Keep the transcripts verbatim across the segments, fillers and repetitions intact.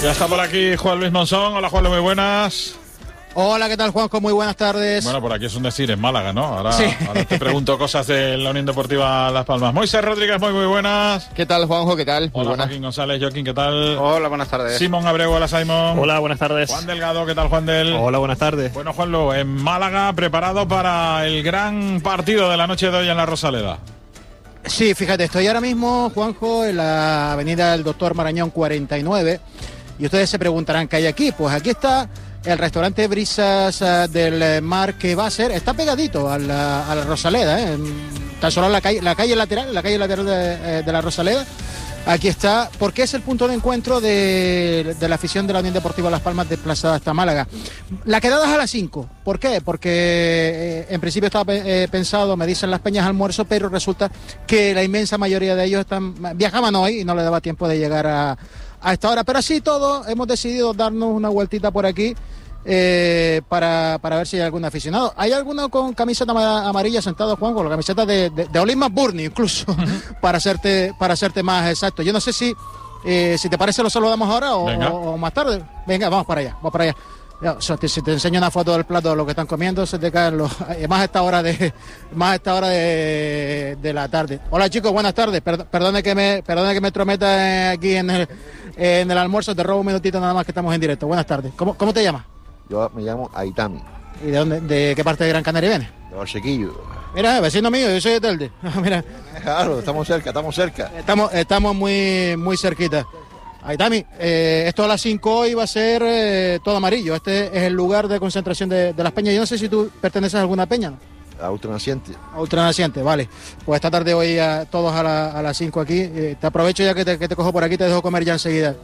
Ya está por aquí Juan Luis Monzón. Hola, Juan Luis, muy buenas. Hola, ¿qué tal, Juanjo? Muy buenas tardes. Bueno, por aquí es un decir, en Málaga, ¿no? Ahora, sí. ahora te pregunto cosas de la Unión Deportiva Las Palmas. Moisés Rodríguez, muy, muy buenas. ¿Qué tal, Juanjo? ¿Qué tal? Muy Hola, buenas. Joaquín González. Joaquín, ¿qué tal? Hola, buenas tardes. Simón Abreu, hola, Simón. Hola, buenas tardes. Juan Delgado, ¿qué tal, Juan Del? Hola, buenas tardes. Bueno, Juanlu, en Málaga, preparado para el gran partido de la noche de hoy en la Rosaleda. Sí, fíjate, estoy ahora mismo, Juanjo, en la avenida del Doctor Marañón cuarenta y nueve. Y ustedes se preguntarán qué hay aquí. Pues aquí está el restaurante Brisas uh, del Mar, que va a ser, está pegadito a la, a la Rosaleda, ¿eh? Tan solo en la calle, la calle lateral, la calle lateral de, de la Rosaleda. Aquí está, porque es el punto de encuentro de, de la afición de la Unión Deportiva Las Palmas desplazada hasta Málaga. La quedada es a las cinco. ¿Por qué? Porque eh, en principio estaba eh, pensado, me dicen las peñas almuerzo, pero resulta que la inmensa mayoría de ellos están viajaban hoy y no les daba tiempo de llegar a, a esta hora. Pero así todo, hemos decidido darnos una vueltita por aquí. Eh, para, para ver si hay algún aficionado. ¿Hay alguno con camiseta amarilla sentado, Juan, con la camiseta de, de, de Olin McBurney incluso? Uh-huh. para hacerte para hacerte más exacto. Yo no sé si eh, si te parece lo saludamos ahora o, o, o más tarde. Venga, vamos para allá, vamos para allá. Ya, si, te, si te enseño una foto del plato de lo que están comiendo, se te caen los, más a esta hora de más a esta hora de, de la tarde. Hola, chicos, buenas tardes. Perd, perdone que me perdone que me trometa aquí en el, en el almuerzo. Te robo un minutito nada más que estamos en directo. Buenas tardes. ¿Cómo, cómo te llamas? Yo me llamo Aitami. ¿Y de dónde, de qué parte de Gran Canaria vienes? De Barsequillo. Mira, vecino mío, yo soy de Telde. Mira. Claro, estamos cerca, estamos cerca. Estamos, estamos muy, muy cerquita. Aitami, eh, esto a las cinco hoy va a ser eh, todo amarillo. Este es el lugar de concentración de, de las peñas. Yo no sé si tú perteneces a alguna peña, ¿no? A Ultranaciente. A Ultranaciente, vale. Pues esta tarde hoy a, todos a, la, a las cinco aquí. Eh, te aprovecho ya que te, que te cojo por aquí, te dejo comer ya enseguida.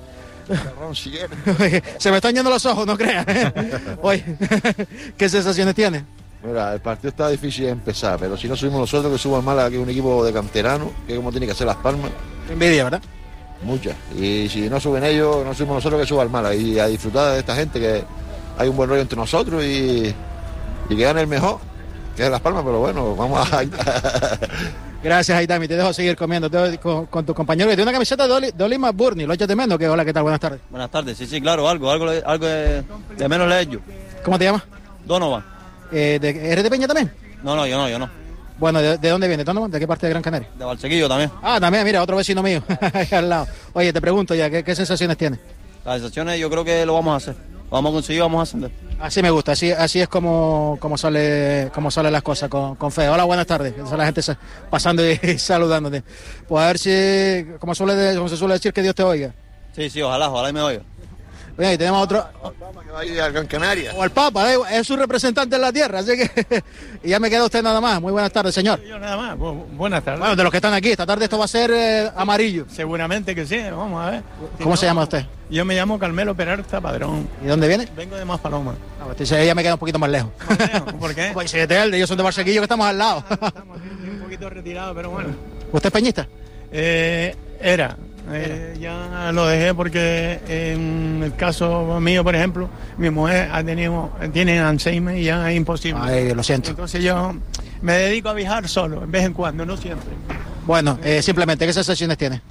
Se me están yendo los ojos, no creas. Oye, ¿qué sensaciones tienes? Mira, el partido está difícil de empezar, pero si no subimos nosotros, que suba el Málaga, que es un equipo de canterano, que es como tiene que hacer Las Palmas. Qué envidia, ¿verdad? Muchas. Y si no suben ellos, no subimos nosotros, que suba el Málaga. Y a disfrutar de esta gente, que hay un buen rollo entre nosotros y, y que gane el mejor, que es Las Palmas, pero bueno, vamos a... Gracias, Aitami, te dejo seguir comiendo te con, con tu compañero que tiene una camiseta de Oli, de Oli McBurney, lo echas de menos, que hola, ¿qué tal? Buenas tardes. Buenas tardes, sí, sí, claro, algo, algo, algo de, de menos le he hecho. ¿Cómo te llamas? Donovan. Eh, de, ¿Eres de Peña también? No, no, yo no, yo no. Bueno, ¿de, de dónde vienes, Donovan? ¿De qué parte de Gran Canaria? De Barsequillo también. Ah, también, mira, otro vecino mío, ahí al lado. Oye, te pregunto ya, ¿qué, qué sensaciones tienes? Las sensaciones yo creo que lo vamos a hacer. Lo vamos a conseguir, vamos a ascender. Así me gusta, así, así es como, como sale, como salen las cosas, con, con fe. Hola, buenas tardes. Esa es la gente pasando y, y saludándote. Pues a ver si, como, suele, como se suele decir, que Dios te oiga. Sí, sí, ojalá, ojalá y me oiga. Bien, y tenemos otro. Que va a ir a Gran Canaria. O el Papa, es su representante en la tierra, así que. Y ya me queda usted nada más. Muy buenas tardes, señor. Yo nada más, Bu buenas tardes. Bueno, de los que están aquí, esta tarde esto va a ser eh, amarillo. Seguramente que sí, vamos a ver. ¿Cómo no, se llama usted? Yo me llamo Carmelo Peralta Padrón. ¿Y dónde viene? Vengo de Maspaloma. No, usted dice, ella me queda un poquito más lejos. ¿Por qué? Pues soy de Telde, yo soy de Barsequillo, que estamos al lado. Estamos un poquito retirados, pero bueno. ¿Usted es peñista? Eh, era. Eh, ya lo dejé porque en el caso mío, por ejemplo, mi mujer ha tenido, tiene Alzheimer y ya es imposible. Ay, lo siento. Entonces yo me dedico a viajar solo, en vez en cuando, no siempre. Bueno, eh, simplemente, ¿qué sensaciones tiene?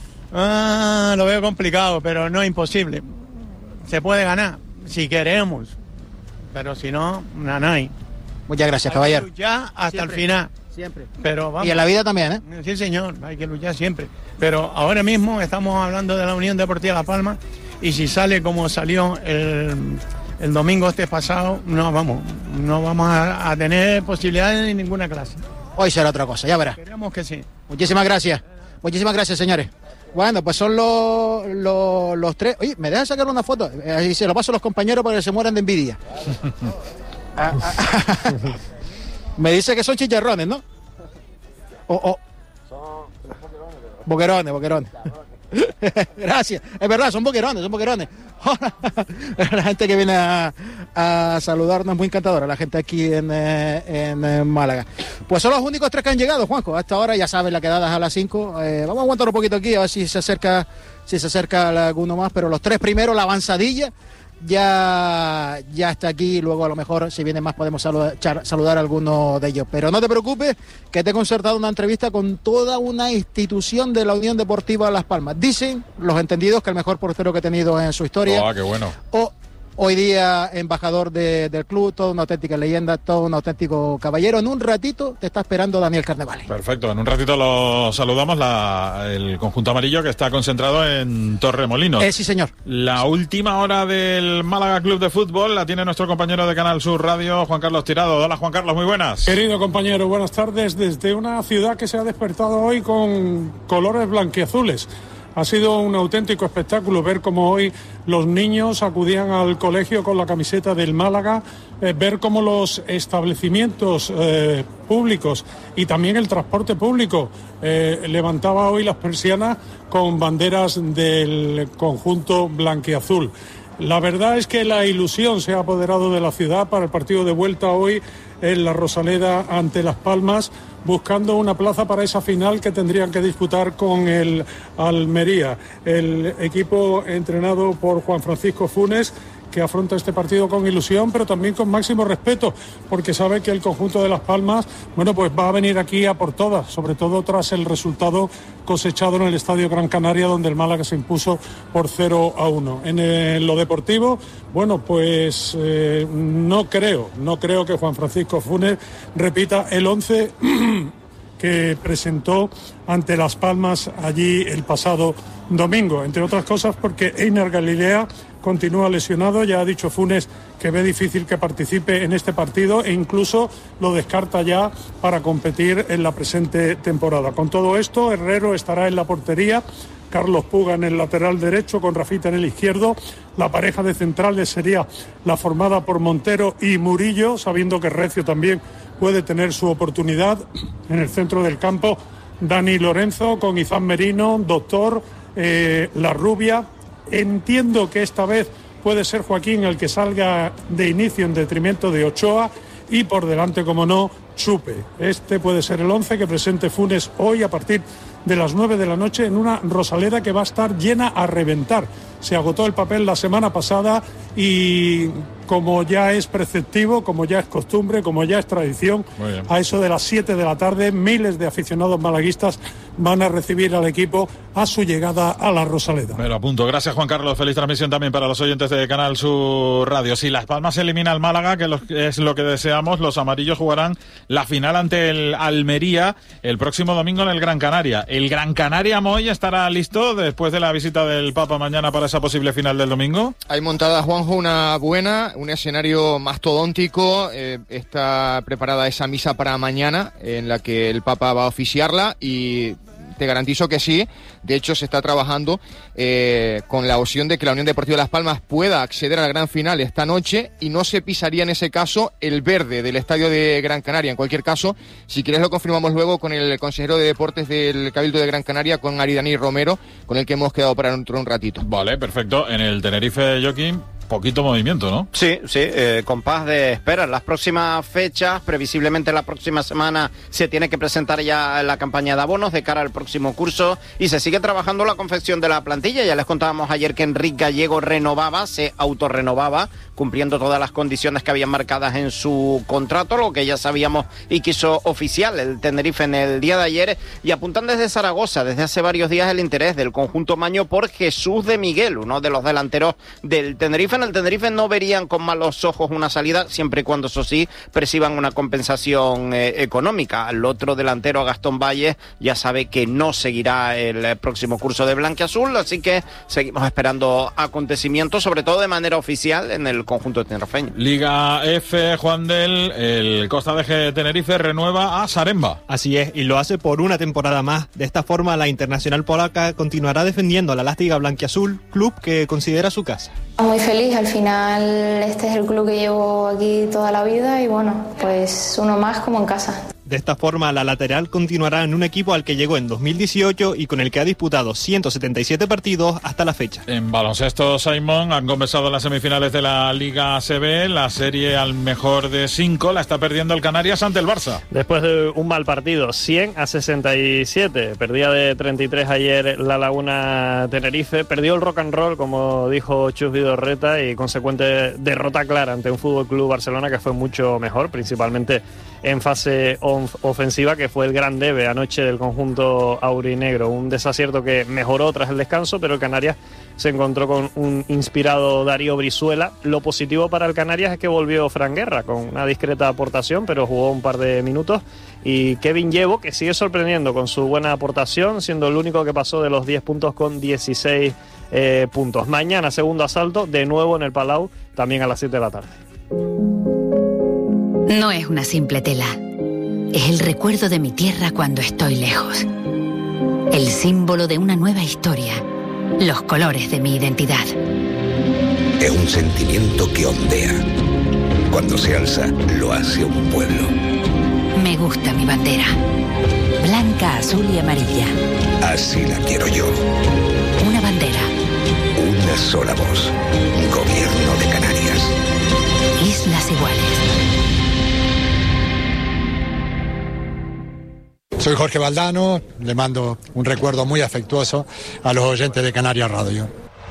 Ah, lo veo complicado, pero no imposible. Se puede ganar, si queremos, pero si no, nada. Muchas gracias, hay caballero. Que luchar hasta siempre, el final. Siempre. Pero vamos. Y en la vida también, ¿eh? Sí, señor, hay que luchar siempre. Pero ahora mismo estamos hablando de la Unión Deportiva Las Palmas y si sale como salió el, el domingo este pasado, no vamos, no vamos a, a tener posibilidades de ninguna clase. Hoy será otra cosa, ya verás. Esperemos que sí. Muchísimas gracias. Muchísimas gracias, señores. Bueno, pues son los, los, los tres. Oye, ¿me dejan sacar una foto? Y se lo paso a los compañeros para que se mueran de envidia. ah, ah, me dice que son chicharrones, ¿no? O, o. Son boquerones, boquerones. Gracias. Es verdad, son boquerones, son boquerones. La gente que viene a, a saludarnos, muy encantadora, la gente aquí en, en, en Málaga. Pues son los únicos tres que han llegado, Juanjo. Hasta ahora ya saben, la quedada es a las cinco. Eh, vamos a aguantar un poquito aquí, a ver si se acerca, si se acerca alguno más. Pero los tres primeros, la avanzadilla, ya, ya está aquí. Luego a lo mejor si vienen más podemos saludar, saludar a alguno de ellos. Pero no te preocupes, que te he concertado una entrevista con toda una institución de la Unión Deportiva Las Palmas. Dicen los entendidos que el mejor portero que ha tenido en su historia. Oh, qué bueno. O, hoy día embajador de, del club, toda una auténtica leyenda, todo un auténtico caballero. En un ratito te está esperando Daniel Carnevale. Perfecto, en un ratito lo saludamos, la, el conjunto amarillo que está concentrado en Torremolinos. Eh, sí, señor. La última hora del Málaga Club de Fútbol la tiene nuestro compañero de Canal Sur Radio, Juan Carlos Tirado. Hola, Juan Carlos, muy buenas. Querido compañero, buenas tardes desde una ciudad que se ha despertado hoy con colores blanquiazules. Ha sido un auténtico espectáculo ver cómo hoy los niños acudían al colegio con la camiseta del Málaga, eh, ver cómo los establecimientos eh, públicos y también el transporte público eh, levantaba hoy las persianas con banderas del conjunto blanquiazul. La verdad es que la ilusión se ha apoderado de la ciudad para el partido de vuelta hoy en la Rosaleda ante Las Palmas, buscando una plaza para esa final que tendrían que disputar con el Almería. El equipo entrenado por Juan Francisco Funes, que afronta este partido con ilusión, pero también con máximo respeto, porque sabe que el conjunto de Las Palmas, bueno, pues va a venir aquí a por todas, sobre todo tras el resultado cosechado en el Estadio Gran Canaria, donde el Málaga se impuso por cero a uno. En el, lo deportivo, bueno, pues eh, no creo, no creo que Juan Francisco Funes repita el once que presentó ante Las Palmas allí el pasado domingo, entre otras cosas porque Einar Galilea continúa lesionado. Ya ha dicho Funes que ve difícil que participe en este partido e incluso lo descarta ya para competir en la presente temporada. Con todo esto, Herrero estará en la portería, Carlos Puga en el lateral derecho con Rafita en el izquierdo. La pareja de centrales sería la formada por Montero y Murillo, sabiendo que Recio también puede tener su oportunidad. En el centro del campo, Dani Lorenzo con Izán Merino, Doctor, eh, La Rubia. Entiendo que esta vez puede ser Joaquín el que salga de inicio en detrimento de Ochoa y por delante, como no, Chupe. Este puede ser el once que presente Funes hoy a partir de las nueve de la noche en una Rosaleda que va a estar llena a reventar. Se agotó el papel la semana pasada y, como ya es preceptivo, como ya es costumbre, como ya es tradición, a eso de las siete de la tarde miles de aficionados malaguistas van a recibir al equipo a su llegada a la Rosaleda. Me lo apunto. Gracias, Juan Carlos. Feliz transmisión también para los oyentes de Canal Sur Radio. Si Las Palmas elimina al Málaga, que es lo que deseamos, los amarillos jugarán la final ante el Almería el próximo domingo en el Gran Canaria. ¿El Gran Canaria Moy estará listo después de la visita del Papa mañana para esa posible final del domingo? Hay montada, Juanjo, una buena, un escenario mastodóntico. Eh, está preparada esa misa para mañana en la que el Papa va a oficiarla y te garantizo que sí. De hecho, se está trabajando eh, con la opción de que la Unión Deportiva Las Palmas pueda acceder a la gran final esta noche y no se pisaría en ese caso el verde del estadio de Gran Canaria. En cualquier caso, si quieres lo confirmamos luego con el consejero de Deportes del Cabildo de Gran Canaria, con Aridani Romero, con el que hemos quedado para dentro de un ratito. Vale, perfecto. En el Tenerife, Joaquín, poquito movimiento, ¿no? Sí, sí, eh, compás de espera. Las próximas fechas, previsiblemente la próxima semana, se tiene que presentar ya la campaña de abonos de cara al próximo curso y se sigue trabajando la confección de la plantilla. Ya les contábamos ayer que Enrique Gallego renovaba, se autorrenovaba, cumpliendo todas las condiciones que habían marcadas en su contrato, lo que ya sabíamos y quiso oficial el Tenerife en el día de ayer. Y apuntan desde Zaragoza, desde hace varios días, el interés del conjunto maño por Jesús de Miguel, uno de los delanteros del Tenerife. En el Tenerife no verían con malos ojos una salida, siempre y cuando, eso sí, perciban una compensación eh, económica. Al otro delantero, Gastón Valles, ya sabe que no seguirá el próximo curso de Blanquiazul, así que seguimos esperando acontecimientos, sobre todo de manera oficial, en el conjunto tinerfeño. Liga F, Juan del, el Costa de G Tenerife renueva a Saremba. Así es, y lo hace por una temporada más. De esta forma, la internacional polaca continuará defendiendo a la Lástiga Blanquiazul, club que considera su casa. Muy feliz, al final este es el club que llevo aquí toda la vida y bueno, pues uno más como en casa. De esta forma, la lateral continuará en un equipo al que llegó en dos mil dieciocho y con el que ha disputado ciento setenta y siete partidos hasta la fecha. En baloncesto, Simón, han conversado las semifinales de la Liga A C B. La serie al mejor de cinco la está perdiendo el Canarias ante el Barça. Después de un mal partido, cien a sesenta y siete. Perdía de treinta y tres ayer la Laguna Tenerife. Perdió el rock and roll, como dijo Chus Vidorreta, y consecuente derrota clara ante un Fútbol Club Barcelona que fue mucho mejor, principalmente en fase ofensiva, que fue el gran debe anoche del conjunto aurinegro. Un desacierto que mejoró tras el descanso, pero el Canarias se encontró con un inspirado Darío Brizuela. Lo positivo para el Canarias es que volvió Fran Guerra con una discreta aportación, pero jugó un par de minutos, y Kevin Llevo, que sigue sorprendiendo con su buena aportación, siendo el único que pasó de los diez puntos con dieciséis eh, puntos. Mañana segundo asalto, de nuevo en el Palau, también a las siete de la tarde. No es una simple tela. Es el recuerdo de mi tierra cuando estoy lejos. El símbolo de una nueva historia. Los colores de mi identidad. Es un sentimiento que ondea. Cuando se alza, lo hace un pueblo. Me gusta mi bandera. Blanca, azul y amarilla. Así la quiero yo. Una bandera. Una sola voz. Gobierno de Canarias. Islas Iguales. Soy Jorge Valdano, le mando un recuerdo muy afectuoso a los oyentes de Canarias Radio.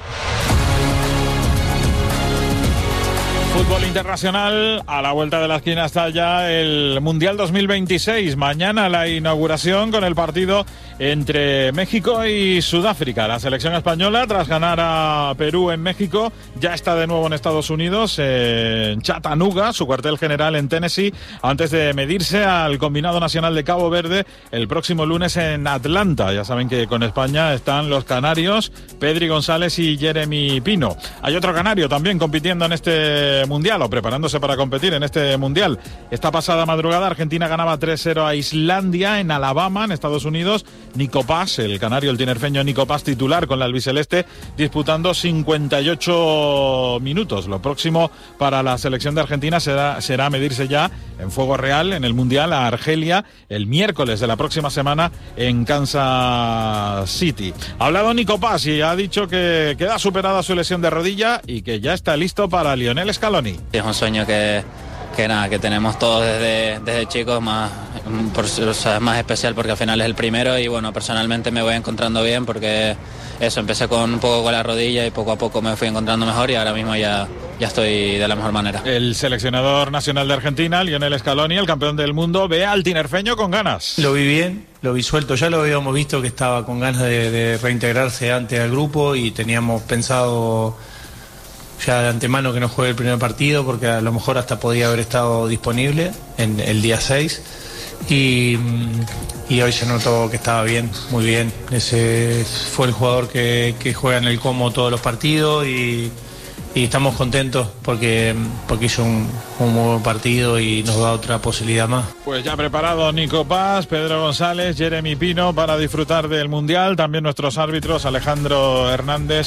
Fútbol internacional, a la vuelta de la esquina está ya el Mundial dos mil veintiséis. Mañana la inauguración con el partido entre México y Sudáfrica. La selección española, tras ganar a Perú en México, ya está de nuevo en Estados Unidos, en Chattanooga, su cuartel general en Tennessee, antes de medirse al combinado nacional de Cabo Verde el próximo lunes en Atlanta. Ya saben que con España están los canarios, Pedri González y Jeremy Pino. Hay otro canario también compitiendo en este Mundial, o preparándose para competir en este Mundial. Esta pasada madrugada Argentina ganaba tres cero a Islandia en Alabama, en Estados Unidos. Nico Paz, el canario, el tinerfeño Nico Paz, titular con la albiceleste, disputando cincuenta y ocho minutos. Lo próximo para la selección de Argentina será, será medirse ya en fuego real en el Mundial a Argelia el miércoles de la próxima semana en Kansas City. Ha hablado Nico Paz y ha dicho que queda superada su lesión de rodilla y que ya está listo para Lionel Scaloni. Es un sueño que, que nada, que tenemos todos desde, desde chicos, más, por, o sea, más especial porque al final es el primero, y bueno, personalmente me voy encontrando bien porque eso, empecé con un poco con la rodilla y poco a poco me fui encontrando mejor, y ahora mismo ya, ya estoy de la mejor manera. El seleccionador nacional de Argentina, Lionel Scaloni, el campeón del mundo, ve al tinerfeño con ganas. Lo vi bien, lo vi suelto, ya lo habíamos visto que estaba con ganas de, de reintegrarse antes al grupo, y teníamos pensado ya de antemano que no juegue el primer partido porque a lo mejor hasta podía haber estado disponible en el día seis, y, y hoy se notó que estaba bien, muy bien. Ese fue el jugador que, que juega en el Como todos los partidos, y, y estamos contentos porque, porque hizo un, un muy buen partido y nos da otra posibilidad más. Pues ya preparado Nico Paz, Pedro González, Jeremy Pino para disfrutar del Mundial. También nuestros árbitros Alejandro Hernández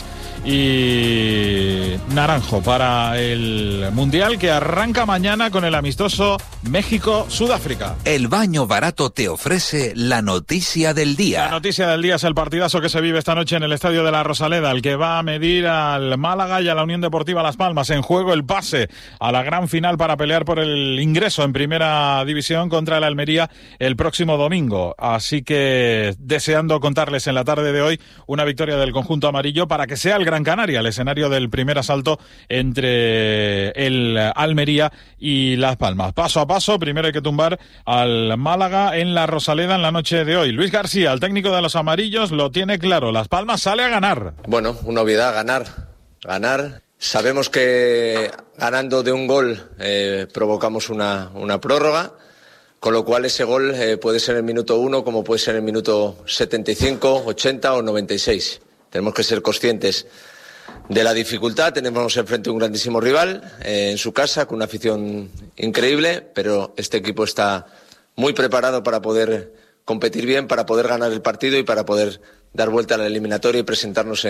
y Naranjo para el Mundial, que arranca mañana con el amistoso México-Sudáfrica. El Baño Barato te ofrece la noticia del día. La noticia del día es el partidazo que se vive esta noche en el Estadio de la Rosaleda, el que va a medir al Málaga y a la Unión Deportiva Las Palmas. En juego el pase a la gran final para pelear por el ingreso en Primera División contra el Almería el próximo domingo. Así que deseando contarles en la tarde de hoy una victoria del conjunto amarillo para que sea el Gran Canaria el escenario del primer asalto entre el Almería y Las Palmas. Paso a paso, primero hay que tumbar al Málaga en la Rosaleda en la noche de hoy. Luis García, el técnico de los amarillos, lo tiene claro. Las Palmas sale a ganar. Bueno, una obviedad, ganar. Ganar. Sabemos que ganando de un gol eh, provocamos una, una prórroga, con lo cual ese gol eh, puede ser en el minuto uno como puede ser en el minuto setenta y cinco, ochenta o noventa y seis. Tenemos que ser conscientes de la dificultad. Tenemos enfrente un grandísimo rival eh, en su casa, con una afición increíble, pero este equipo está muy preparado para poder competir bien, para poder ganar el partido y para poder dar vuelta a la eliminatoria y presentarnos en,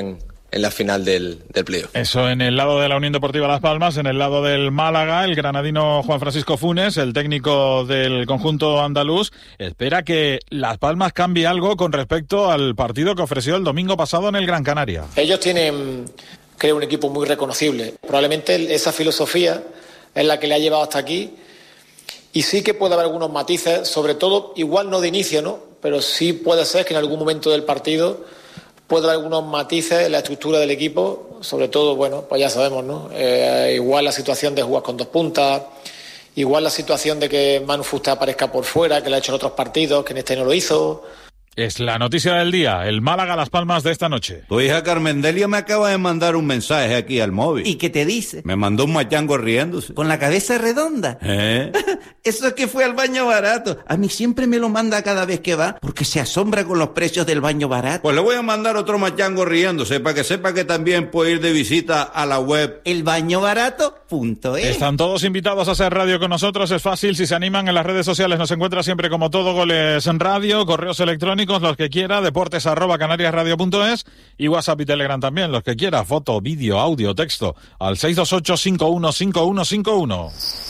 en la final del, del playoff. Eso en el lado de la Unión Deportiva Las Palmas. En el lado del Málaga, el granadino Juan Francisco Funes, el técnico del conjunto andaluz, espera que Las Palmas cambie algo con respecto al partido que ofreció el domingo pasado en el Gran Canaria. Ellos tienen, creo, un equipo muy reconocible. Probablemente esa filosofía es la que le ha llevado hasta aquí, y sí que puede haber algunos matices, sobre todo, igual no de inicio, ¿no? Pero sí puede ser que en algún momento del partido puede haber algunos matices en la estructura del equipo, sobre todo, bueno, pues ya sabemos, ¿no? Eh, igual la situación de jugar con dos puntas, igual la situación de que Manu Fuster aparezca por fuera, que lo ha hecho en otros partidos, que en este no lo hizo. Es la noticia del día, el Málaga Las Palmas de esta noche. Tu hija Carmen Delia me acaba de mandar un mensaje aquí al móvil. ¿Y qué te dice? Me mandó un machango riéndose. ¿Con la cabeza redonda? ¿Eh? Eso es que fue al baño barato. A mí siempre me lo manda cada vez que va, porque se asombra con los precios del baño barato. Pues le voy a mandar otro machango riéndose, para que sepa que también puede ir de visita a la web el baño barato punto es. Están todos invitados a hacer radio con nosotros, es fácil, si se animan en las redes sociales nos encuentra siempre como Todo Goles en Radio, correos electrónicos, los que quiera, deportes arroba canariasradio punto es y WhatsApp y Telegram también, los que quiera, foto, vídeo, audio, texto, al seis dos ocho, cinco uno cinco uno cinco uno.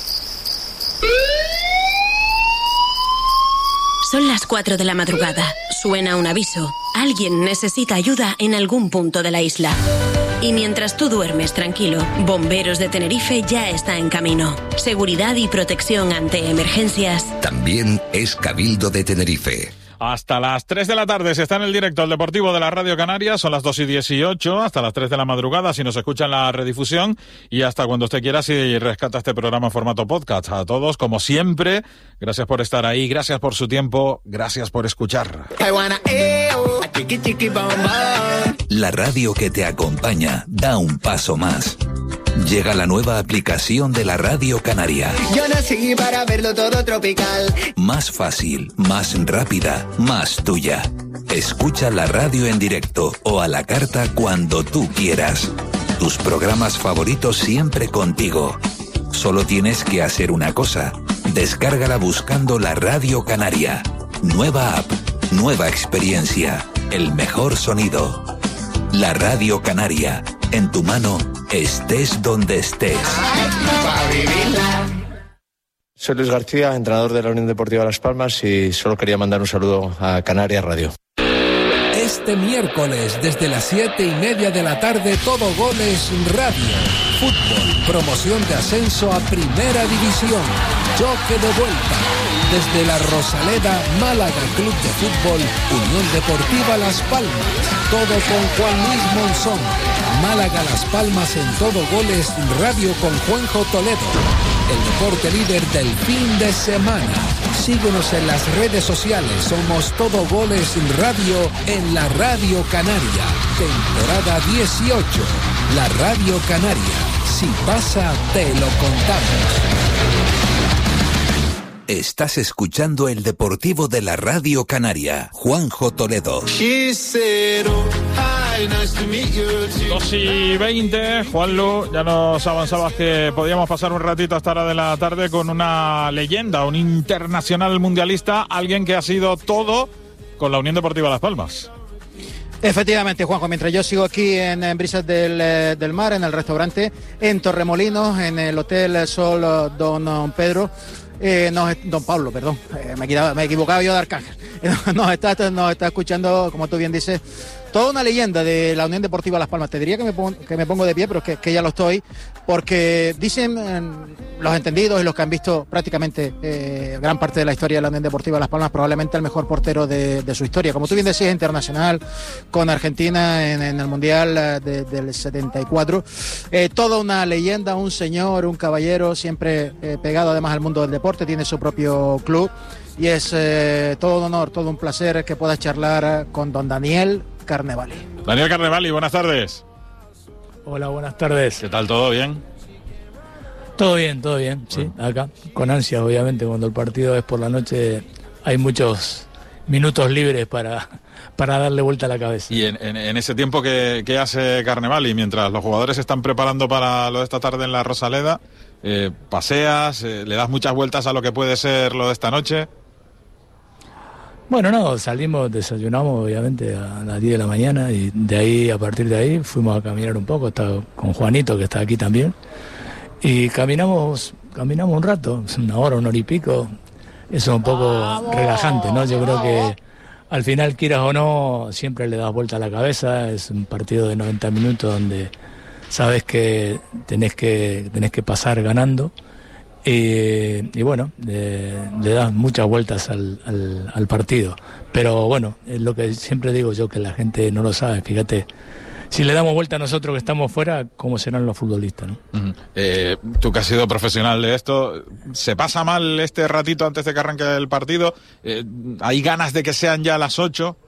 Son las cuatro de la madrugada. Suena un aviso. Alguien necesita ayuda en algún punto de la isla. Y mientras tú duermes tranquilo, Bomberos de Tenerife ya está en camino. Seguridad y protección ante emergencias. También es Cabildo de Tenerife. Hasta las tres de la tarde se está en el directo el Deportivo de la Radio Canaria, son las dos y dieciocho, hasta las tres de la madrugada si nos escucha en la redifusión y hasta cuando usted quiera si rescata este programa en formato podcast. A todos, como siempre, gracias por estar ahí, gracias por su tiempo, gracias por escuchar. La radio que te acompaña da un paso más. Llega la nueva aplicación de la Radio Canaria. Yo nací para verlo todo tropical. Más fácil, más rápida, más tuya. Escucha la radio en directo o a la carta cuando tú quieras. Tus programas favoritos siempre contigo. Solo tienes que hacer una cosa. Descárgala buscando la Radio Canaria. Nueva app, nueva experiencia, el mejor sonido. La Radio Canaria, en tu mano, estés donde estés. Soy Luis García, entrenador de la Unión Deportiva Las Palmas y solo quería mandar un saludo a Canarias Radio. Este miércoles, desde las siete y media de la tarde, Todo Goles Radio. Fútbol, promoción de ascenso a Primera División. Choque de vuelta. Desde la Rosaleda, Málaga Club de Fútbol, Unión Deportiva Las Palmas. Todo con Juan Luis Monzón. Málaga Las Palmas en Todo Goles Radio con Juanjo Toledo. El deporte líder del fin de semana. Síguenos en las redes sociales. Somos Todo Goles Radio en la Radio Canaria. Temporada dieciocho. La Radio Canaria. Si pasa, te lo contamos. Estás escuchando el Deportivo de la Radio Canaria. Juanjo Toledo. dos y veinte, Juanlu, ya nos avanzabas que podíamos pasar un ratito hasta hora de la tarde con una leyenda, un internacional mundialista, alguien que ha sido todo con la Unión Deportiva Las Palmas. Efectivamente, Juanjo, mientras yo sigo aquí en, en Brisas del, eh, del Mar, en el restaurante, en Torremolinos, en el Hotel Sol Don Pedro, Eh, nos, don Pablo, perdón, eh, me, he quitado, me he equivocado yo de Arcángel. Nos está, nos está escuchando, como tú bien dices, toda una leyenda de la Unión Deportiva Las Palmas. Te diría que me pongo, que me pongo de pie, pero es que, que ya lo estoy, porque dicen eh, los entendidos y los que han visto prácticamente eh, gran parte de la historia de la Unión Deportiva Las Palmas, probablemente el mejor portero de, de su historia. Como tú bien decías, internacional con Argentina en, en el Mundial de, del setenta y cuatro. Eh, toda una leyenda, un señor, un caballero, siempre eh, pegado además al mundo del deporte, tiene su propio club y es eh, todo un honor, todo un placer que puedas charlar con don Daniel Carnevali. Daniel Carnevali, buenas tardes. Hola, buenas tardes. ¿Qué tal? ¿Todo bien? Todo bien, todo bien, sí, acá. Con ansias, obviamente, cuando el partido es por la noche hay muchos minutos libres para, para darle vuelta a la cabeza. Y en, en, en ese tiempo que, que hace Carnevali, mientras los jugadores se están preparando para lo de esta tarde en la Rosaleda, eh, paseas, eh, le das muchas vueltas a lo que puede ser lo de esta noche. Bueno, no, salimos, desayunamos obviamente a las diez de la mañana y de ahí, a partir de ahí, fuimos a caminar un poco, estaba con Juanito que está aquí también, y caminamos, caminamos un rato, una hora, una hora y pico, eso es un poco relajante, ¿no? Yo creo que al final, quieras o no, siempre le das vuelta a la cabeza, es un partido de noventa minutos donde sabes que tenés que, tenés que pasar ganando. Y, y bueno, le, le das muchas vueltas al, al, al partido. Pero bueno, es lo que siempre digo yo, que la gente no lo sabe. Fíjate, si le damos vuelta a nosotros que estamos fuera, ¿cómo serán los futbolistas, no? Uh-huh. eh, tú que has sido profesional de esto, ¿se pasa mal este ratito antes de que arranque el partido? Eh, ¿Hay ganas de que sean ya las ocho?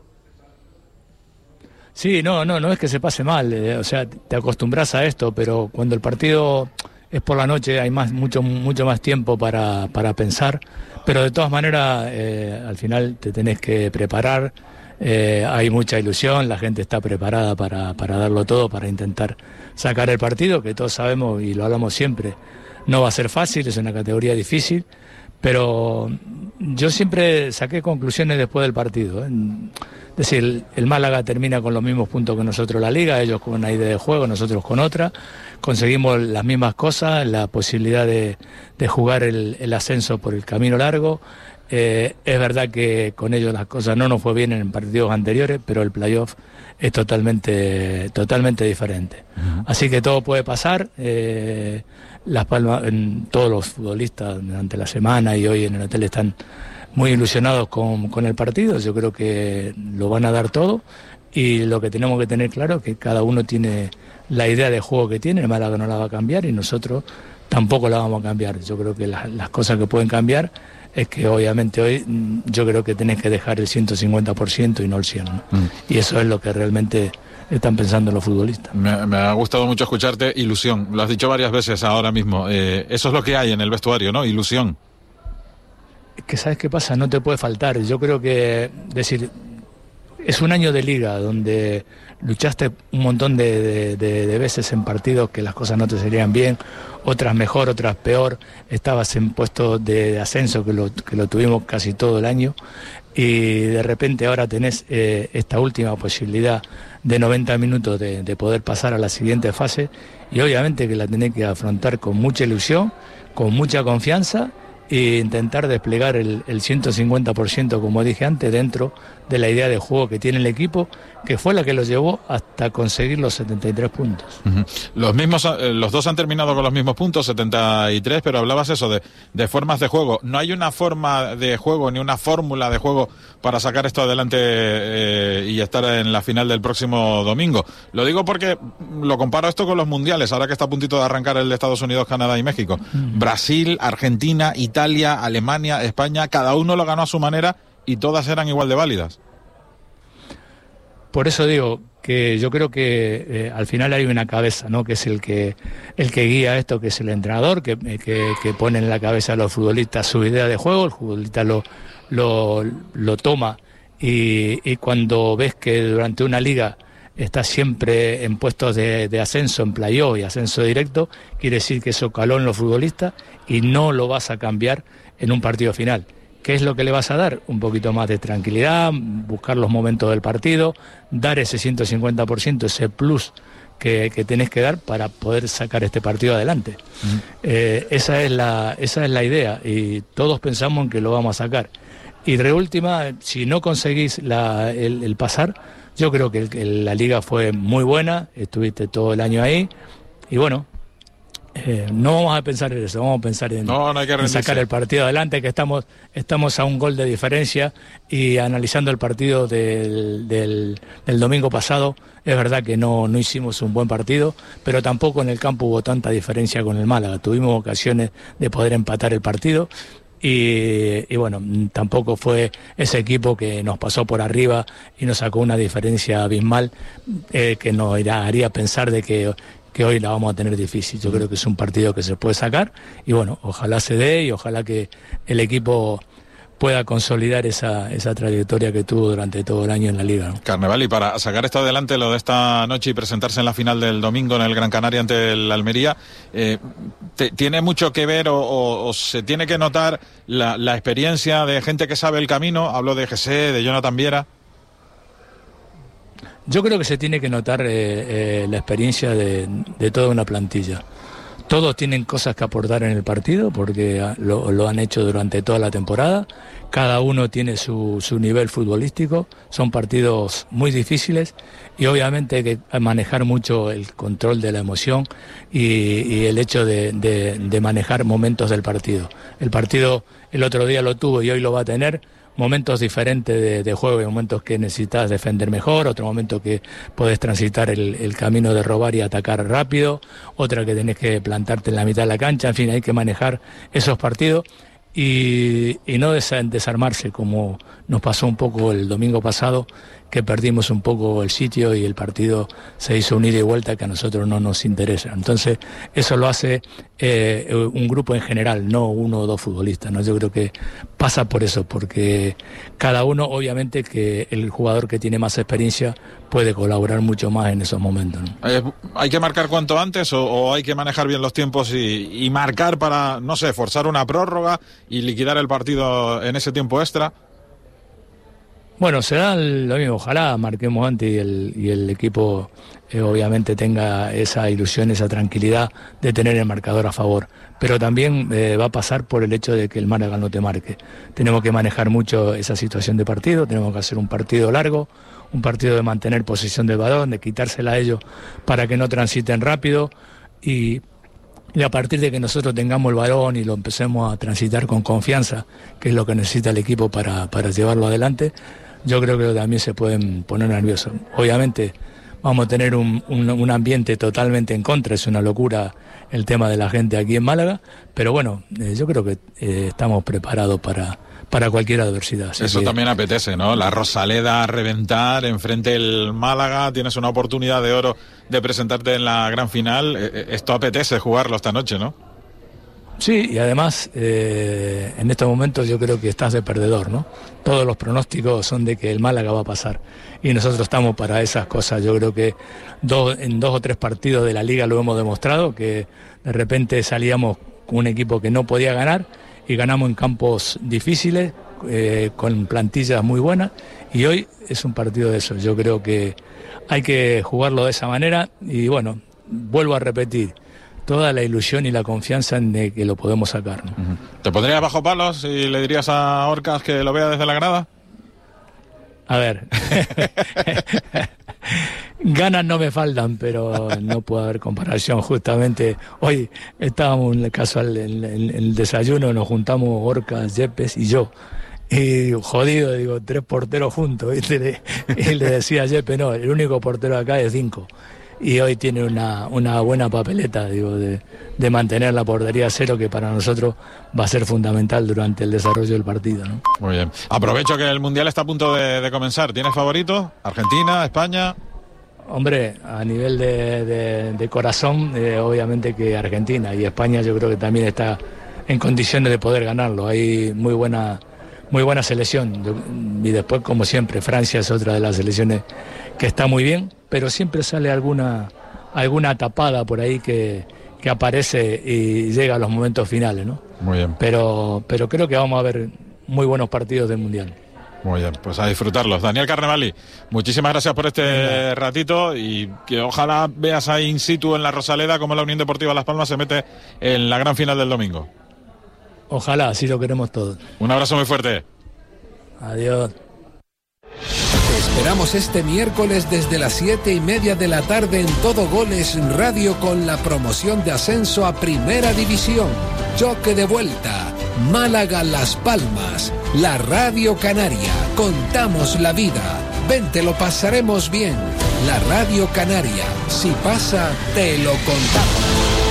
Sí, no, no, no es que se pase mal. Eh, o sea, te acostumbras a esto, pero cuando el partido es por la noche, hay más, mucho, mucho más tiempo para, para pensar, pero de todas maneras, eh, al final te tenés que preparar, eh, hay mucha ilusión, la gente está preparada para, para darlo todo, para intentar sacar el partido, que todos sabemos y lo hablamos siempre, no va a ser fácil, es una categoría difícil, pero yo siempre saqué conclusiones después del partido, ¿eh? Es decir, el Málaga termina con los mismos puntos que nosotros la Liga, ellos con una idea de juego, nosotros con otra. Conseguimos las mismas cosas, la posibilidad de, de jugar el, el ascenso por el camino largo. Eh, es verdad que con ellos las cosas no nos fue bien en partidos anteriores, pero el playoff es totalmente, totalmente diferente. Uh-huh. Así que todo puede pasar. Eh, Las Palmas, en, todos los futbolistas durante la semana y hoy en el hotel están muy ilusionados con, con el partido. Yo creo que lo van a dar todo y lo que tenemos que tener claro es que cada uno tiene la idea de juego que tiene. El Málaga no la va a cambiar y nosotros tampoco la vamos a cambiar. Yo creo que la, las cosas que pueden cambiar es que obviamente hoy yo creo que tenés que dejar el ciento cincuenta por ciento y no el cien por ciento, ¿no? Mm. Y eso es lo que realmente están pensando los futbolistas. Me, me ha gustado mucho escucharte. Ilusión, lo has dicho varias veces ahora mismo. Eh, eso es lo que hay en el vestuario, ¿no? Ilusión. Es que ¿sabes qué pasa? No te puede faltar. Yo creo que, decir, es un año de liga donde luchaste un montón de, de, de, de veces en partidos que las cosas no te salían bien, otras mejor, otras peor. Estabas en puestos de ascenso que lo, que lo tuvimos casi todo el año y de repente ahora tenés eh, esta última posibilidad de noventa minutos de, de poder pasar a la siguiente fase y obviamente que la tenés que afrontar con mucha ilusión, con mucha confianza e intentar desplegar el, el ciento cincuenta por ciento, como dije antes, dentro de la idea de juego que tiene el equipo, que fue la que los llevó hasta conseguir los setenta y tres puntos. Uh-huh. Los mismos, los dos han terminado con los mismos puntos, setenta y tres, pero hablabas eso de, de formas de juego. ¿No hay una forma de juego ni una fórmula de juego para sacar esto adelante eh, y estar en la final del próximo domingo? Lo digo porque lo comparo esto con los mundiales, ahora que está a puntito de arrancar el de Estados Unidos, Canadá y México. Uh-huh. Brasil, Argentina, Italia, Alemania, España, cada uno lo ganó a su manera y todas eran igual de válidas. Por eso digo que yo creo que eh, al final hay una cabeza, ¿no? Que es el que el que guía esto, que es el entrenador, que, que, que pone en la cabeza a los futbolistas su idea de juego, el futbolista lo, lo, lo toma y, y cuando ves que durante una liga está siempre en puestos de, de ascenso, en playoff y ascenso directo, quiere decir que eso caló en los futbolistas y no lo vas a cambiar en un partido final. ¿Qué es lo que le vas a dar? Un poquito más de tranquilidad, buscar los momentos del partido, dar ese ciento cincuenta por ciento, ese plus que, que tenés que dar para poder sacar este partido adelante. Uh-huh. Eh, esa es la, esa es la idea y todos pensamos en que lo vamos a sacar. Y de última, si no conseguís la, el, el pasar, yo creo que el, el, la liga fue muy buena, estuviste todo el año ahí y bueno, Eh, no vamos a pensar en eso, vamos a pensar en, no, no hay que en sacar el partido adelante, que estamos estamos a un gol de diferencia y analizando el partido del, del, del domingo pasado, es verdad que no, no hicimos un buen partido, pero tampoco en el campo hubo tanta diferencia con el Málaga, tuvimos ocasiones de poder empatar el partido y, y bueno, tampoco fue ese equipo que nos pasó por arriba y nos sacó una diferencia abismal eh, que nos haría pensar de que que hoy la vamos a tener difícil. Yo creo que es un partido que se puede sacar y bueno, ojalá se dé y ojalá que el equipo pueda consolidar esa, esa trayectoria que tuvo durante todo el año en la Liga, ¿no? Carnevali, para sacar esto adelante, lo de esta noche y presentarse en la final del domingo en el Gran Canaria ante el Almería, eh, te, ¿tiene mucho que ver o, o, o se tiene que notar la, la experiencia de gente que sabe el camino? Hablo de José, de Jonathan Viera. Yo creo que se tiene que notar eh, eh, la experiencia de, de toda una plantilla. Todos tienen cosas que aportar en el partido porque lo, lo han hecho durante toda la temporada. Cada uno tiene su, su nivel futbolístico. Son partidos muy difíciles y obviamente hay que manejar mucho el control de la emoción y, y el hecho de, de, de manejar momentos del partido. El partido el otro día lo tuvo y hoy lo va a tener. Momentos diferentes de, de juego, momentos que necesitas defender mejor, otro momento que podés transitar el, el camino de robar y atacar rápido, otra que tenés que plantarte en la mitad de la cancha, en fin, hay que manejar esos partidos y, y no des, desarmarse como nos pasó un poco el domingo pasado, que perdimos un poco el sitio y el partido se hizo un ida y vuelta que a nosotros no nos interesa. Entonces eso lo hace eh, un grupo en general, no uno o dos futbolistas, ¿no? Yo creo que pasa por eso, porque cada uno, obviamente que el jugador que tiene más experiencia puede colaborar mucho más en esos momentos, ¿no? Eh, ¿Hay que marcar cuanto antes o, o hay que manejar bien los tiempos y, y marcar para, no sé, forzar una prórroga y liquidar el partido en ese tiempo extra? Bueno, será lo mismo, ojalá marquemos antes y el, y el equipo eh, obviamente tenga esa ilusión, esa tranquilidad de tener el marcador a favor, pero también eh, va a pasar por el hecho de que el Málaga no te marque. Tenemos que manejar mucho esa situación de partido, tenemos que hacer un partido largo, un partido de mantener posesión del balón, de quitársela a ellos para que no transiten rápido y... Y a partir de que nosotros tengamos el balón y lo empecemos a transitar con confianza, que es lo que necesita el equipo para, para llevarlo adelante, yo creo que también se pueden poner nerviosos. Obviamente vamos a tener un, un, un ambiente totalmente en contra, es una locura el tema de la gente aquí en Málaga, pero bueno, eh, yo creo que eh, estamos preparados para... para cualquier adversidad. Eso que... también apetece, ¿no? La Rosaleda a reventar, enfrente el Málaga, tienes una oportunidad de oro de presentarte en la gran final. Esto apetece jugarlo esta noche, ¿no? Sí, y además eh, en estos momentos yo creo que estás de perdedor, ¿no? Todos los pronósticos son de que el Málaga va a pasar y nosotros estamos para esas cosas. Yo creo que dos, en dos o tres partidos de la Liga lo hemos demostrado, que de repente salíamos con un equipo que no podía ganar y ganamos en campos difíciles, eh, con plantillas muy buenas, y hoy es un partido de eso. Yo creo que hay que jugarlo de esa manera y bueno, vuelvo a repetir, toda la ilusión y la confianza en de que lo podemos sacar, ¿no? Uh-huh. ¿Te pondrías bajo palos y le dirías a Orcas que lo vea desde la grada? A ver, ganas no me faltan, pero no puede haber comparación. Justamente hoy estábamos en el casual en, en, en el desayuno, nos juntamos Orcas, Yepes y yo. Y jodido, digo, tres porteros juntos, ¿viste? Y le decía a Yepes, no, el único portero acá es cinco. Y hoy tiene una, una buena papeleta, digo, de, de mantener la portería a cero, que para nosotros va a ser fundamental durante el desarrollo del partido, ¿no? Muy bien. Aprovecho que el Mundial está a punto de, de comenzar. ¿Tienes favorito? ¿Argentina? ¿España? Hombre, a nivel de, de, de corazón, eh, obviamente que Argentina, y España yo creo que también está en condiciones de poder ganarlo. Hay muy buena... muy buena selección, y después, como siempre, Francia es otra de las selecciones que está muy bien, pero siempre sale alguna alguna tapada por ahí que, que aparece y llega a los momentos finales, ¿no? Muy bien. Pero, pero creo que vamos a ver muy buenos partidos del Mundial. Muy bien, pues a disfrutarlos. Daniel Carnevali, muchísimas gracias por este Venga. ratito y que ojalá veas ahí in situ en la Rosaleda cómo la Unión Deportiva Las Palmas se mete en la gran final del domingo. Ojalá, así lo queremos todos. Un abrazo muy fuerte. Adiós. Te esperamos este miércoles desde las siete y media de la tarde en Todo Goles Radio con la promoción de ascenso a Primera División. Choque de vuelta. Málaga Las Palmas. La Radio Canaria. Contamos la vida. Ven, te lo pasaremos bien. La Radio Canaria. Si pasa, te lo contamos.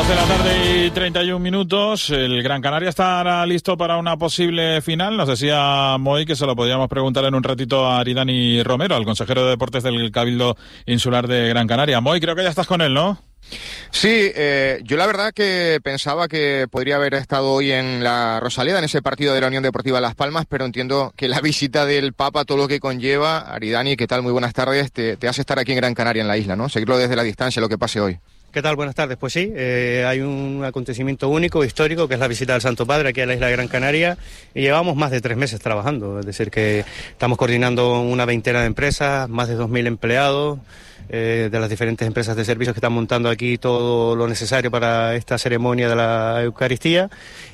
dos de la tarde y treinta y un minutos. El Gran Canaria estará listo para una posible final. Nos decía Moy que se lo podíamos preguntar en un ratito a Aridani Romero, al consejero de Deportes del Cabildo Insular de Gran Canaria. Moy, creo que ya estás con él, ¿no? Sí, eh, yo la verdad que pensaba que podría haber estado hoy en la Rosaleda, en ese partido de la Unión Deportiva Las Palmas, pero entiendo que la visita del Papa, todo lo que conlleva. Aridani, ¿qué tal? Muy buenas tardes. Te, te hace estar aquí en Gran Canaria, en la isla, ¿no? Seguirlo desde la distancia, lo que pase hoy. ¿Qué tal? Buenas tardes. Pues sí, eh, hay un acontecimiento único, histórico, que es la visita del Santo Padre aquí a la isla de Gran Canaria, y llevamos más de tres meses trabajando, es decir, que estamos coordinando una veintena de empresas, más de dos mil empleados, eh, de las diferentes empresas de servicios que están montando aquí todo lo necesario para esta ceremonia de la Eucaristía,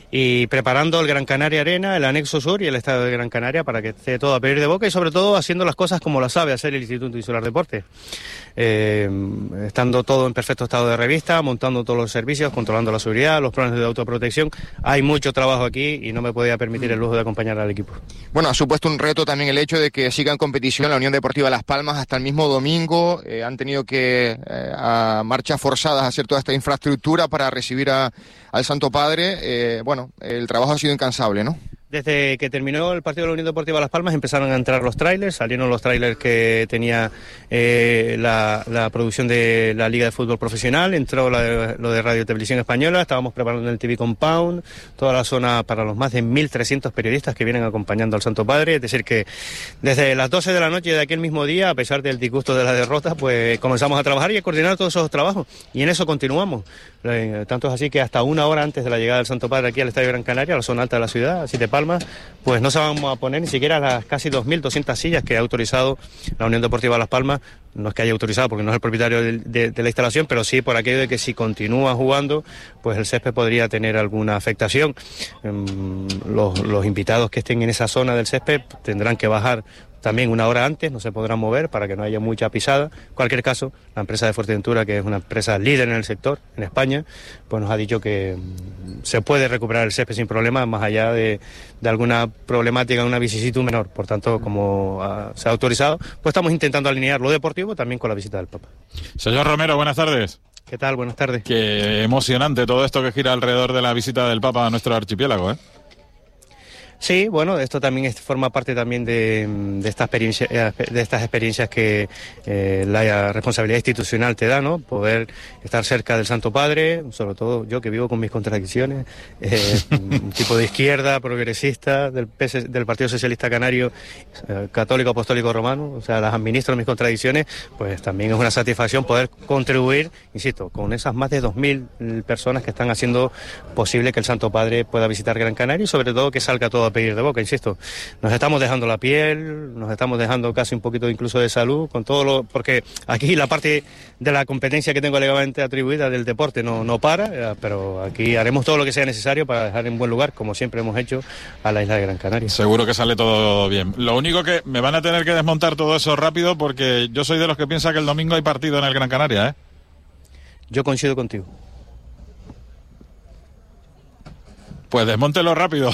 y preparando el Gran Canaria Arena, el anexo sur y el estadio de Gran Canaria para que esté todo a pedir de boca, y sobre todo haciendo las cosas como las sabe hacer el Instituto Insular de Deportes. Eh, estando todo en perfecto estado de revista, montando todos los servicios, controlando la seguridad, los planes de autoprotección. Hay mucho trabajo aquí y no me podía permitir el lujo de acompañar al equipo. Bueno, ha supuesto un reto también el hecho de que siga en competición la Unión Deportiva Las Palmas hasta el mismo domingo. Eh, han tenido que, eh, a marchas forzadas, hacer toda esta infraestructura para recibir a, al Santo Padre. Eh, bueno, el trabajo ha sido incansable, ¿no? Desde que terminó el partido de la Unión Deportiva Las Palmas empezaron a entrar los trailers, salieron los trailers que tenía eh, la, la producción de la Liga de Fútbol Profesional, entró la de, lo de Radio Televisión Española, estábamos preparando el T V Compound, toda la zona para los más de mil trescientos periodistas que vienen acompañando al Santo Padre, es decir que desde las doce de la noche de aquel mismo día, a pesar del disgusto de la derrota, pues comenzamos a trabajar y a coordinar todos esos trabajos, y en eso continuamos. Eh, tanto es así que hasta una hora antes de la llegada del Santo Padre aquí al Estadio Gran Canaria, a la zona alta de la ciudad, a Siete Palmas, pues no se vamos a poner ni siquiera las casi dos mil doscientas sillas que ha autorizado la Unión Deportiva Las Palmas. No es que haya autorizado porque no es el propietario de, de, de la instalación, pero sí por aquello de que si continúa jugando, pues el césped podría tener alguna afectación. Um, los, los invitados que estén en esa zona del césped tendrán que bajar también una hora antes, no se podrán mover para que no haya mucha pisada. En cualquier caso, la empresa de Fuerteventura, que es una empresa líder en el sector, en España, pues nos ha dicho que se puede recuperar el césped sin problema, más allá de, de alguna problemática, una vicisitud menor. Por tanto, como uh, se ha autorizado, pues estamos intentando alinear lo deportivo también con la visita del Papa. Señor Romero, buenas tardes. ¿Qué tal? Buenas tardes. Qué emocionante todo esto que gira alrededor de la visita del Papa a nuestro archipiélago, ¿eh? Sí, bueno, esto también es, forma parte también de, de, esta experiencia, de estas experiencias que eh, la responsabilidad institucional te da, ¿no? Poder estar cerca del Santo Padre, sobre todo yo que vivo con mis contradicciones, eh, un tipo de izquierda, progresista, del, P S, del Partido Socialista Canario, eh, católico, apostólico, romano, o sea, las administro mis contradicciones, pues también es una satisfacción poder contribuir, insisto, con esas más de dos mil personas que están haciendo posible que el Santo Padre pueda visitar Gran Canaria y sobre todo que salga todo a pedir de boca, insisto. Nos estamos dejando la piel, nos estamos dejando casi un poquito incluso de salud, con todo lo, porque aquí la parte de la competencia que tengo legalmente atribuida del deporte no, no para, pero aquí haremos todo lo que sea necesario para dejar en buen lugar, como siempre hemos hecho, a la isla de Gran Canaria. Seguro que sale todo bien. Lo único que me van a tener que desmontar todo eso rápido, porque yo soy de los que piensa que el domingo hay partido en el Gran Canaria, ¿eh? Yo coincido contigo. Pues desmóntelo rápido.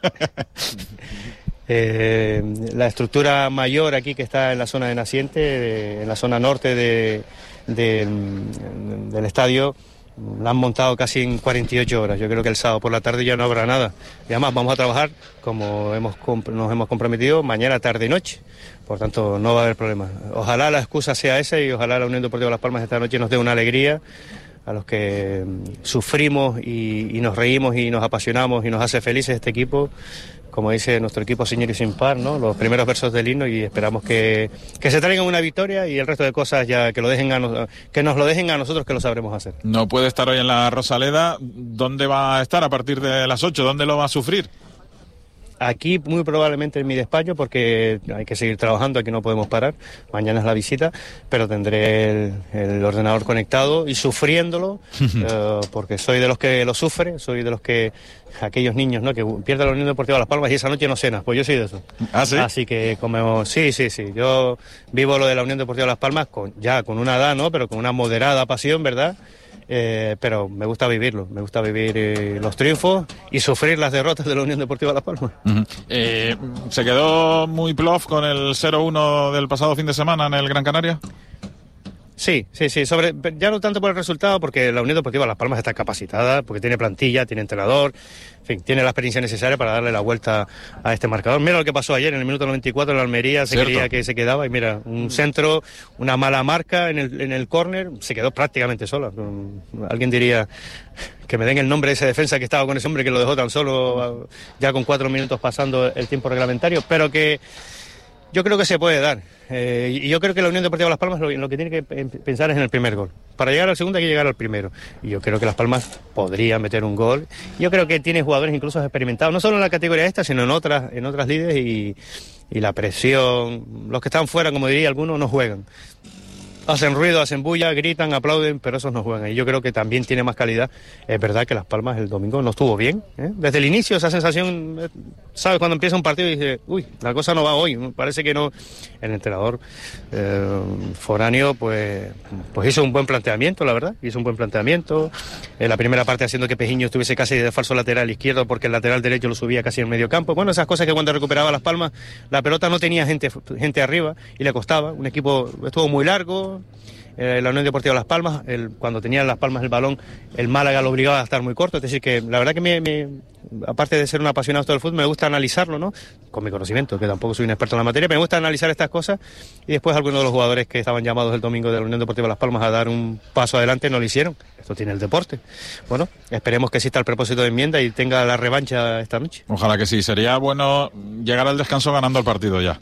eh, la estructura mayor aquí que está en la zona de naciente, de, en la zona norte de, de, del estadio, la han montado casi en cuarenta y ocho horas. Yo creo que el sábado por la tarde ya no habrá nada. Y además vamos a trabajar como hemos nos hemos comprometido mañana, tarde y noche. Por tanto, no va a haber problema. Ojalá la excusa sea esa y ojalá la Unión Deportiva Las Palmas esta noche nos dé una alegría a los que sufrimos y, y nos reímos y nos apasionamos y nos hace felices este equipo, como dice nuestro equipo señor y sin par, ¿no? Los primeros versos del himno, y esperamos que, que se traigan una victoria y el resto de cosas ya que lo dejen a no, que nos lo dejen a nosotros, que lo sabremos hacer. No puede estar hoy en la Rosaleda. ¿Dónde va a estar a partir de las ocho? ¿Dónde lo va a sufrir? Aquí muy probablemente en mi despacho, porque hay que seguir trabajando, aquí no podemos parar, mañana es la visita, pero tendré el, el ordenador conectado y sufriéndolo, uh, porque soy de los que lo sufre, soy de los que, aquellos niños, ¿no?, que pierden la Unión Deportiva Las Palmas y esa noche no cenas, pues yo soy de eso. ¿Ah, sí? Así que como, sí, sí, sí, yo vivo lo de la Unión Deportiva Las Palmas con, ya con una edad, ¿no?, pero con una moderada pasión, ¿verdad?, Eh, pero me gusta vivirlo, me gusta vivir eh, los triunfos y sufrir las derrotas de la Unión Deportiva Las Palmas. Uh-huh. eh, ¿Se quedó muy plof con el cero uno del pasado fin de semana en el Gran Canaria? Sí, sí, sí, sobre, ya no tanto por el resultado, porque la Unión Deportiva Las Palmas está capacitada, porque tiene plantilla, tiene entrenador, en fin, tiene la experiencia necesaria para darle la vuelta a este marcador. Mira lo que pasó ayer, en el minuto noventa y cuatro en la Almería, se Cierto. creía que se quedaba, y mira, un centro, una mala marca en el, en el córner, se quedó prácticamente sola. Alguien diría que me den el nombre de ese defensa que estaba con ese hombre que lo dejó tan solo, ya con cuatro minutos pasando el tiempo reglamentario, pero que yo creo que se puede dar. Eh, y yo creo que la Unión Deportiva Las Palmas lo, lo que tiene que pensar es en el primer gol. Para llegar al segundo hay que llegar al primero. Y yo creo que Las Palmas podría meter un gol. Yo creo que tiene jugadores incluso experimentados, no solo en la categoría esta, sino en otras, en otras lides, y, y la presión. Los que están fuera, como diría algunos, no juegan. Hacen ruido, hacen bulla, gritan, aplauden, pero esos no juegan. Y yo creo que también tiene más calidad. Es verdad que Las Palmas el domingo no estuvo bien, ¿eh? Desde el inicio esa sensación, ¿sabes? Cuando empieza un partido y dices, uy, la cosa no va hoy, parece que no. El entrenador eh, foráneo pues, pues hizo un buen planteamiento, la verdad, hizo un buen planteamiento. En la primera parte haciendo que Pejiño estuviese casi de falso lateral izquierdo porque el lateral derecho lo subía casi en medio campo. Bueno, esas cosas que cuando recuperaba Las Palmas, la pelota no tenía gente, gente arriba y le costaba. Un equipo estuvo muy largo. Eh, la Unión Deportiva Las Palmas, el, cuando tenía Las Palmas el balón, el Málaga lo obligaba a estar muy corto. Es decir, que la verdad que me, me, aparte de ser un apasionado del fútbol, me gusta analizarlo, ¿no? Con mi conocimiento, que tampoco soy un experto en la materia, me gusta analizar estas cosas, y después algunos de los jugadores que estaban llamados el domingo de la Unión Deportiva Las Palmas a dar un paso adelante no lo hicieron. Esto tiene el deporte. Bueno, esperemos que exista el propósito de enmienda y tenga la revancha esta noche. Ojalá que sí. Sería bueno llegar al descanso ganando el partido ya.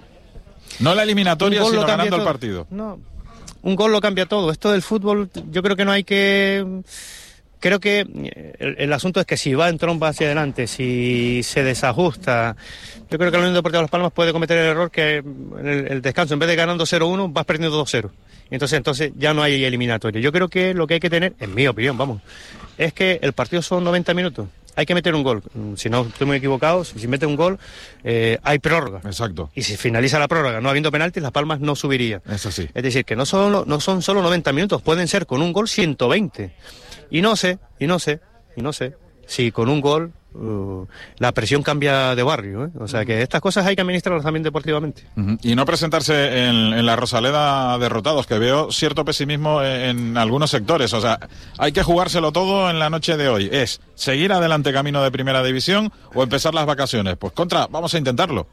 No la eliminatoria, sino ganando el partido. No. Un gol lo cambia todo. Esto del fútbol, yo creo que no hay que... Creo que el, el asunto es que si va en tromba hacia adelante, si se desajusta, yo creo que la Unión Deportiva Las Palmas puede cometer el error que en el, el descanso, en vez de ganando cero uno, vas perdiendo dos cero. Entonces, entonces ya no hay eliminatoria. Yo creo que lo que hay que tener, en mi opinión, vamos, es que el partido son noventa minutos. Hay que meter un gol. Si no estoy muy equivocado, si mete un gol, eh, hay prórroga. Exacto. Y si finaliza la prórroga no habiendo penaltis, Las Palmas no subiría. Eso sí. Es decir, que no, solo, no son solo noventa minutos, pueden ser con un gol ciento veinte. Y no sé, y no sé, y no sé si con un gol uh, la presión cambia de barrio, ¿eh? O sea que estas cosas hay que administrarlas también deportivamente. Uh-huh. Y no presentarse en, en la Rosaleda derrotados, que veo cierto pesimismo en, en algunos sectores. O sea, hay que jugárselo todo en la noche de hoy. ¿Es seguir adelante camino de Primera División o empezar las vacaciones? Pues contra, vamos a intentarlo.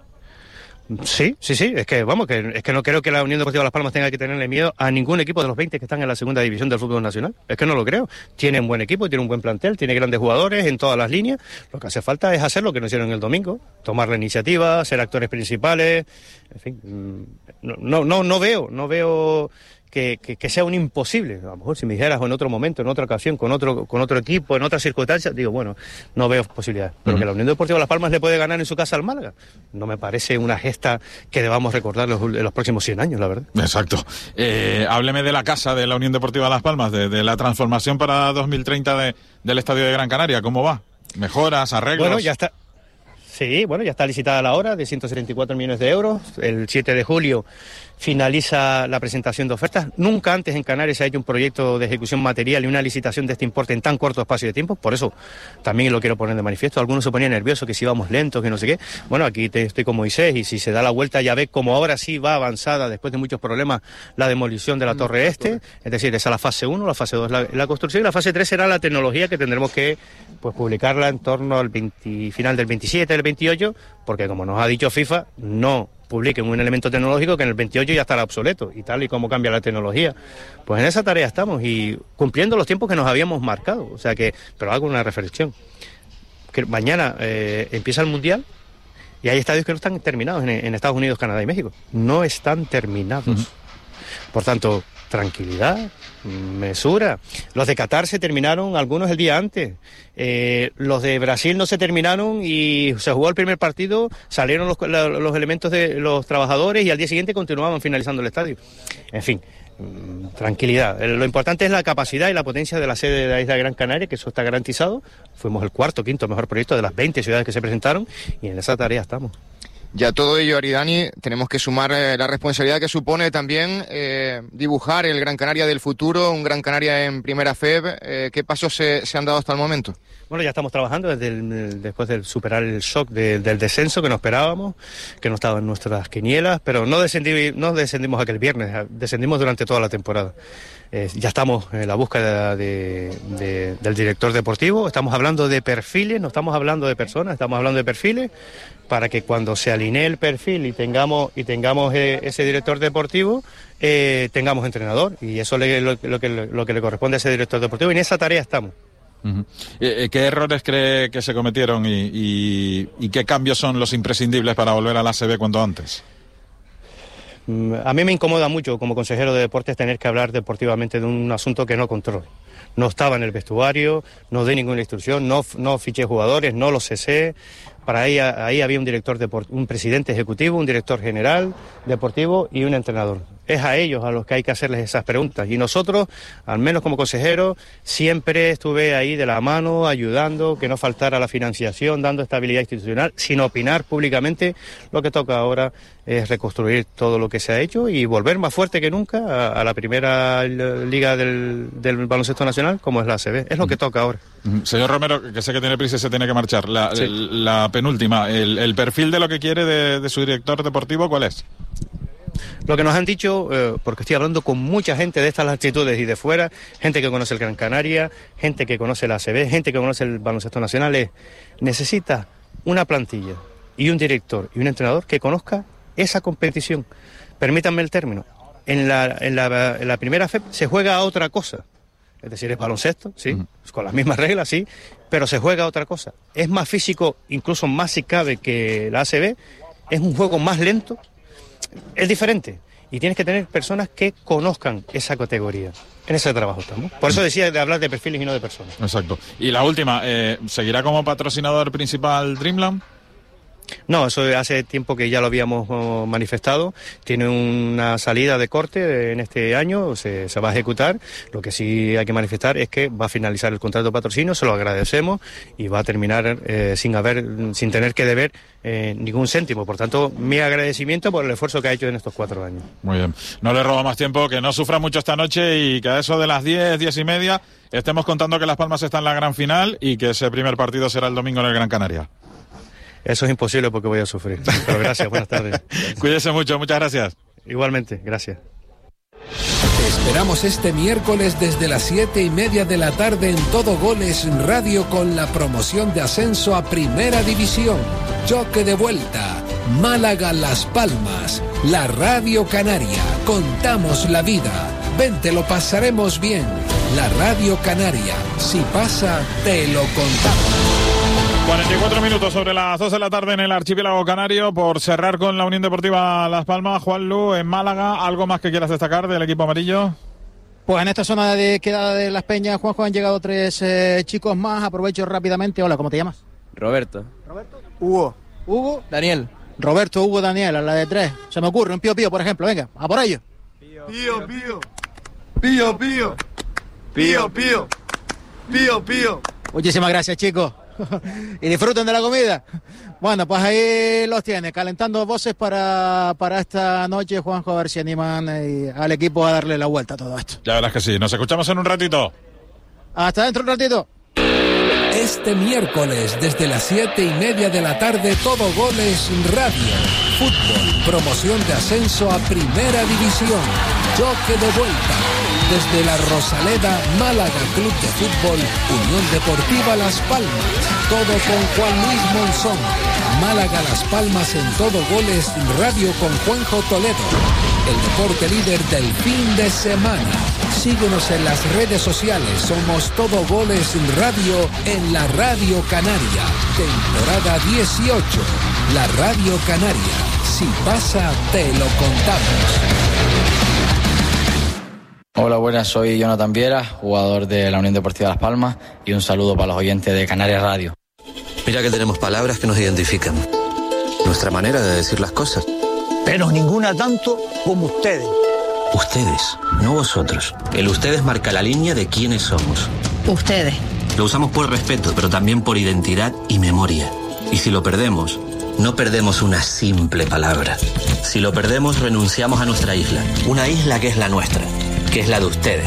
Sí, sí, sí, es que vamos, que es que no creo que la Unión Deportiva Las Palmas tenga que tenerle miedo a ningún equipo de los veinte que están en la segunda división del fútbol nacional. Es que no lo creo. Tiene un buen equipo, tiene un buen plantel, tiene grandes jugadores en todas las líneas. Lo que hace falta es hacer lo que no hicieron el domingo, tomar la iniciativa, ser actores principales. En fin, no, no, no, no veo, no veo que, que, que sea un imposible. A lo mejor si me dijeras en otro momento, en otra ocasión, con otro, con otro equipo, en otras circunstancias, digo, bueno, no veo posibilidades. Pero uh-huh. que la Unión Deportiva Las Palmas le puede ganar en su casa al Málaga, no me parece una gesta que debamos recordar los, en los próximos cien años, la verdad. Exacto. Eh, hábleme de la casa de la Unión Deportiva Las Palmas, de, de la transformación para dos mil treinta de, del Estadio de Gran Canaria. ¿Cómo va? ¿Mejoras, arreglos? Bueno, ya está. Sí, bueno, ya está licitada la hora de ciento setenta y cuatro millones de euros. El siete de julio finaliza la presentación de ofertas. Nunca antes en Canarias se ha hecho un proyecto de ejecución material y una licitación de este importe en tan corto espacio de tiempo. Por eso también lo quiero poner de manifiesto. Algunos se ponían nerviosos que si íbamos lentos, que no sé qué. Bueno, aquí te, estoy con Moisés y si se da la vuelta ya ve como ahora sí va avanzada después de muchos problemas la demolición de la Torre Este. Es decir, esa es la fase uno, la fase dos es la, la construcción y la fase tres será la tecnología que tendremos que pues publicarla en torno al veinte, final del veintisiete, del veintiocho, porque como nos ha dicho FIFA, no publiquen un elemento tecnológico que en el veintiocho ya estará obsoleto, y tal y como cambia la tecnología. Pues en esa tarea estamos y cumpliendo los tiempos que nos habíamos marcado. O sea que, pero hago una reflexión. Que mañana eh, empieza el Mundial y hay estadios que no están terminados en, en Estados Unidos, Canadá y México. No están terminados. Uh-huh. Por tanto, tranquilidad, mesura. Los de Qatar se terminaron algunos el día antes. Eh, los de Brasil no se terminaron y se jugó el primer partido, salieron los, los elementos de los trabajadores y al día siguiente continuaban finalizando el estadio. En fin, tranquilidad. Lo importante es la capacidad y la potencia de la sede de la isla de Gran Canaria, que eso está garantizado. Fuimos el cuarto, quinto mejor proyecto de las veinte ciudades que se presentaron y en esa tarea estamos. Y a todo ello, Aridani, tenemos que sumar eh, la responsabilidad que supone también eh, dibujar el Gran Canaria del futuro, un Gran Canaria en Primera F E B. Eh, ¿Qué pasos se, se han dado hasta el momento? Bueno, ya estamos trabajando desde el, después de superar el shock de, del descenso que no esperábamos, que no estaba en nuestras quinielas, pero no, descendí, no descendimos aquel viernes, descendimos durante toda la temporada. Eh, ya estamos en la búsqueda de, de, del director deportivo, estamos hablando de perfiles, no estamos hablando de personas, estamos hablando de perfiles, para que cuando se alinee el perfil y tengamos, y tengamos eh, ese director deportivo, eh, tengamos entrenador, y eso es lo, lo, que, lo que le corresponde a ese director deportivo, y en esa tarea estamos. Uh-huh. ¿Qué errores cree que se cometieron y, y, y qué cambios son los imprescindibles para volver a la A C B cuanto antes? A mí me incomoda mucho como consejero de deportes tener que hablar deportivamente de un asunto que no controlo. No estaba en el vestuario, no di ninguna instrucción, no, no fiché jugadores, no los cesé. Para ahí, ahí había un director deport- un presidente ejecutivo, un director general deportivo y un entrenador. Es a ellos a los que hay que hacerles esas preguntas. Y nosotros, al menos como consejeros, siempre estuve ahí de la mano, ayudando, que no faltara la financiación, dando estabilidad institucional, sin opinar públicamente. Lo que toca ahora es reconstruir todo lo que se ha hecho y volver más fuerte que nunca a, a la primera liga del, del baloncesto nacional, como es la A C B. Es lo que toca ahora. Señor Romero, que sé que tiene prisa y se tiene que marchar. La, sí. el, la penúltima, el, el perfil de lo que quiere de, de su director deportivo, ¿cuál es? Lo que nos han dicho, eh, porque estoy hablando con mucha gente de estas latitudes y de fuera, gente que conoce el Gran Canaria, gente que conoce la A C B, gente que conoce el baloncesto nacional, es, necesita una plantilla y un director y un entrenador que conozca esa competición. Permítanme el término. En la, en la, en la primera F E B se juega a otra cosa. Es decir, es baloncesto, sí, uh-huh. con las mismas reglas, sí, pero se juega a otra cosa. Es más físico, incluso más si cabe que la A C B, es un juego más lento, es diferente. Y tienes que tener personas que conozcan esa categoría. En ese trabajo estamos. Por eso decía de hablar de perfiles y no de personas. Exacto. Y la última, eh, ¿seguirá como patrocinador principal Dreamland? No, eso hace tiempo que ya lo habíamos oh, manifestado. Tiene una salida de corte en este año, se, se va a ejecutar. Lo que sí hay que manifestar es que va a finalizar el contrato de patrocinio, se lo agradecemos y va a terminar eh, sin haber, sin tener que deber eh, ningún céntimo. Por tanto, mi agradecimiento por el esfuerzo que ha hecho en estos cuatro años. Muy bien. No le robo más tiempo, que no sufra mucho esta noche y que a eso de las diez, diez y media estemos contando que Las Palmas está en la gran final y que ese primer partido será el domingo en el Gran Canaria. Eso es imposible porque voy a sufrir. Pero gracias, buenas tardes. Cuídese mucho, muchas gracias. Igualmente, gracias. Te esperamos este miércoles desde las siete y media de la tarde en Todo Goles Radio con la promoción de ascenso a Primera División. Choque de vuelta. Málaga Las Palmas. La Radio Canaria. Contamos la vida. Ven, te lo pasaremos bien. La Radio Canaria. Si pasa, te lo contamos. cuarenta y cuatro minutos sobre las dos de la tarde en el archipiélago canario. Por cerrar con la Unión Deportiva Las Palmas, Juanlu, en Málaga, ¿algo más que quieras destacar del equipo amarillo? Pues en esta zona de quedada de Las Peñas, Juanjo, han llegado tres eh, chicos más. Aprovecho rápidamente. Hola, ¿cómo te llamas? Roberto. Roberto. Hugo. Hugo. Daniel. Roberto, Hugo, Daniel, a la de tres. Se me ocurre un pío pío, por ejemplo. Venga, a por ello. Pío, pío. Pío, pío. Pío, pío. Pío, pío. Muchísimas gracias, chicos. Y disfruten de la comida. Bueno, pues ahí los tiene, calentando voces para, para esta noche, Juanjo, a ver si animan eh, al equipo a darle la vuelta a todo esto. Ya verás que sí, nos escuchamos en un ratito. Hasta dentro un ratito. Este miércoles, desde las siete y media de la tarde, Todo Goles Radio. Fútbol, promoción de ascenso a Primera División. Choque de vuelta. Desde la Rosaleda, Málaga Club de Fútbol, Unión Deportiva Las Palmas. Todo con Juan Luis Monzón. Málaga Las Palmas en Todo Goles Radio con Juanjo Toledo. El deporte líder del fin de semana. Síguenos en las redes sociales. Somos Todo Goles Radio en la Radio Canaria. Temporada dieciocho. La Radio Canaria. Si pasa, te lo contamos. Hola, buenas, soy Jonathan Viera, jugador de la Unión Deportiva Las Palmas, y un saludo para los oyentes de Canarias Radio. Mira que tenemos palabras que nos identifican, nuestra manera de decir las cosas. Pero ninguna tanto como ustedes. Ustedes, no vosotros. El ustedes marca la línea de quiénes somos. Ustedes. Lo usamos por respeto, pero también por identidad y memoria. Y si lo perdemos, no perdemos una simple palabra. Si lo perdemos, renunciamos a nuestra isla. Una isla que es la nuestra, que es la de ustedes.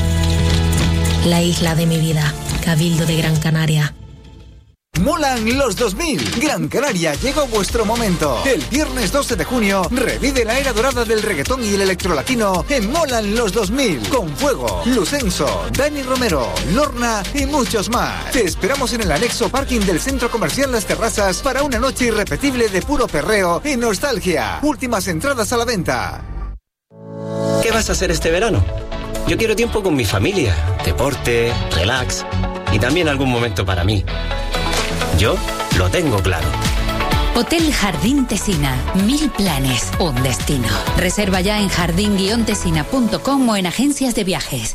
La isla de mi vida, Cabildo de Gran Canaria. Molan los dos mil. Gran Canaria, llegó vuestro momento. El viernes doce de junio, revive la era dorada del reggaetón y el electrolatino en Molan los dos mil. Con Fuego, Lucenso, Dani Romero, Lorna y muchos más. Te esperamos en el anexo parking del Centro Comercial Las Terrazas para una noche irrepetible de puro perreo y nostalgia. Últimas entradas a la venta. ¿Qué vas a hacer este verano? Yo quiero tiempo con mi familia, deporte, relax y también algún momento para mí. Yo lo tengo claro. Hotel Jardín Tesina. Mil planes, un destino. Reserva ya en jardín guion tesina punto com o en agencias de viajes.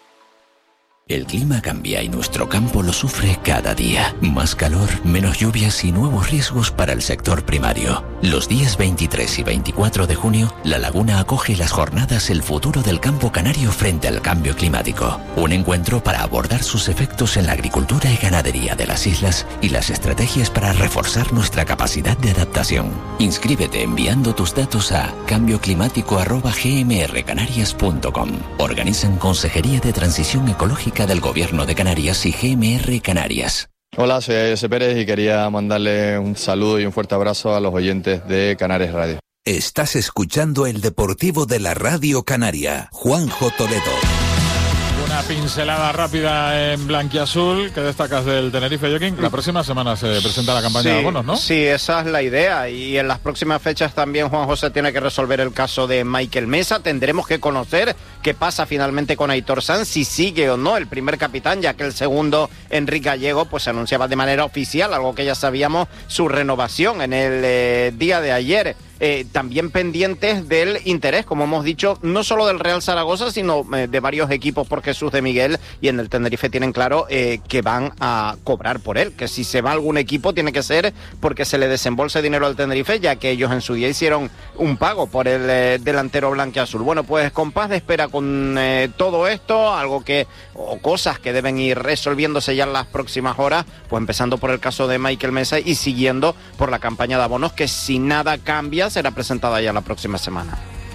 El clima cambia y nuestro campo lo sufre cada día. Más calor, menos lluvias y nuevos riesgos para el sector primario. Los días veintitrés y veinticuatro de junio, La Laguna acoge las jornadas El futuro del campo canario frente al cambio climático. Un encuentro para abordar sus efectos en la agricultura y ganadería de las islas y las estrategias para reforzar nuestra capacidad de adaptación. Inscríbete enviando tus datos a cambio climático arroba g m r canarias punto com. Organizan Consejería de Transición Ecológica del Gobierno de Canarias y G M R Canarias. Hola, soy José Pérez y quería mandarle un saludo y un fuerte abrazo a los oyentes de Canarias Radio. Estás escuchando el Deportivo de la Radio Canaria. Juanjo Toledo. Una pincelada rápida en blanquiazul. ¿Qué destacas del Tenerife, Joaquín? La próxima semana se presenta la campaña sí, de abonos, ¿no? Sí, esa es la idea. Y en las próximas fechas también Juan José tiene que resolver el caso de Michael Mesa. Tendremos que conocer qué pasa finalmente con Aitor Sanz, si sigue o no el primer capitán, ya que el segundo, Enrique Gallego, pues se anunciaba de manera oficial, algo que ya sabíamos, su renovación en el eh, día de ayer. Eh, también pendientes del interés, como hemos dicho, no solo del Real Zaragoza, sino eh, de varios equipos por Jesús de Miguel, y en el Tenerife tienen claro eh, que van a cobrar por él, que si se va a algún equipo tiene que ser porque se le desembolse dinero al Tenerife, ya que ellos en su día hicieron un pago por el eh, delantero blanquiazul. Bueno, pues compás de espera con eh, todo esto, algo que, o cosas que deben ir resolviéndose ya en las próximas horas, pues empezando por el caso de Michael Mesa y siguiendo por la campaña de abonos, que si nada cambia será presentada ya la próxima semana.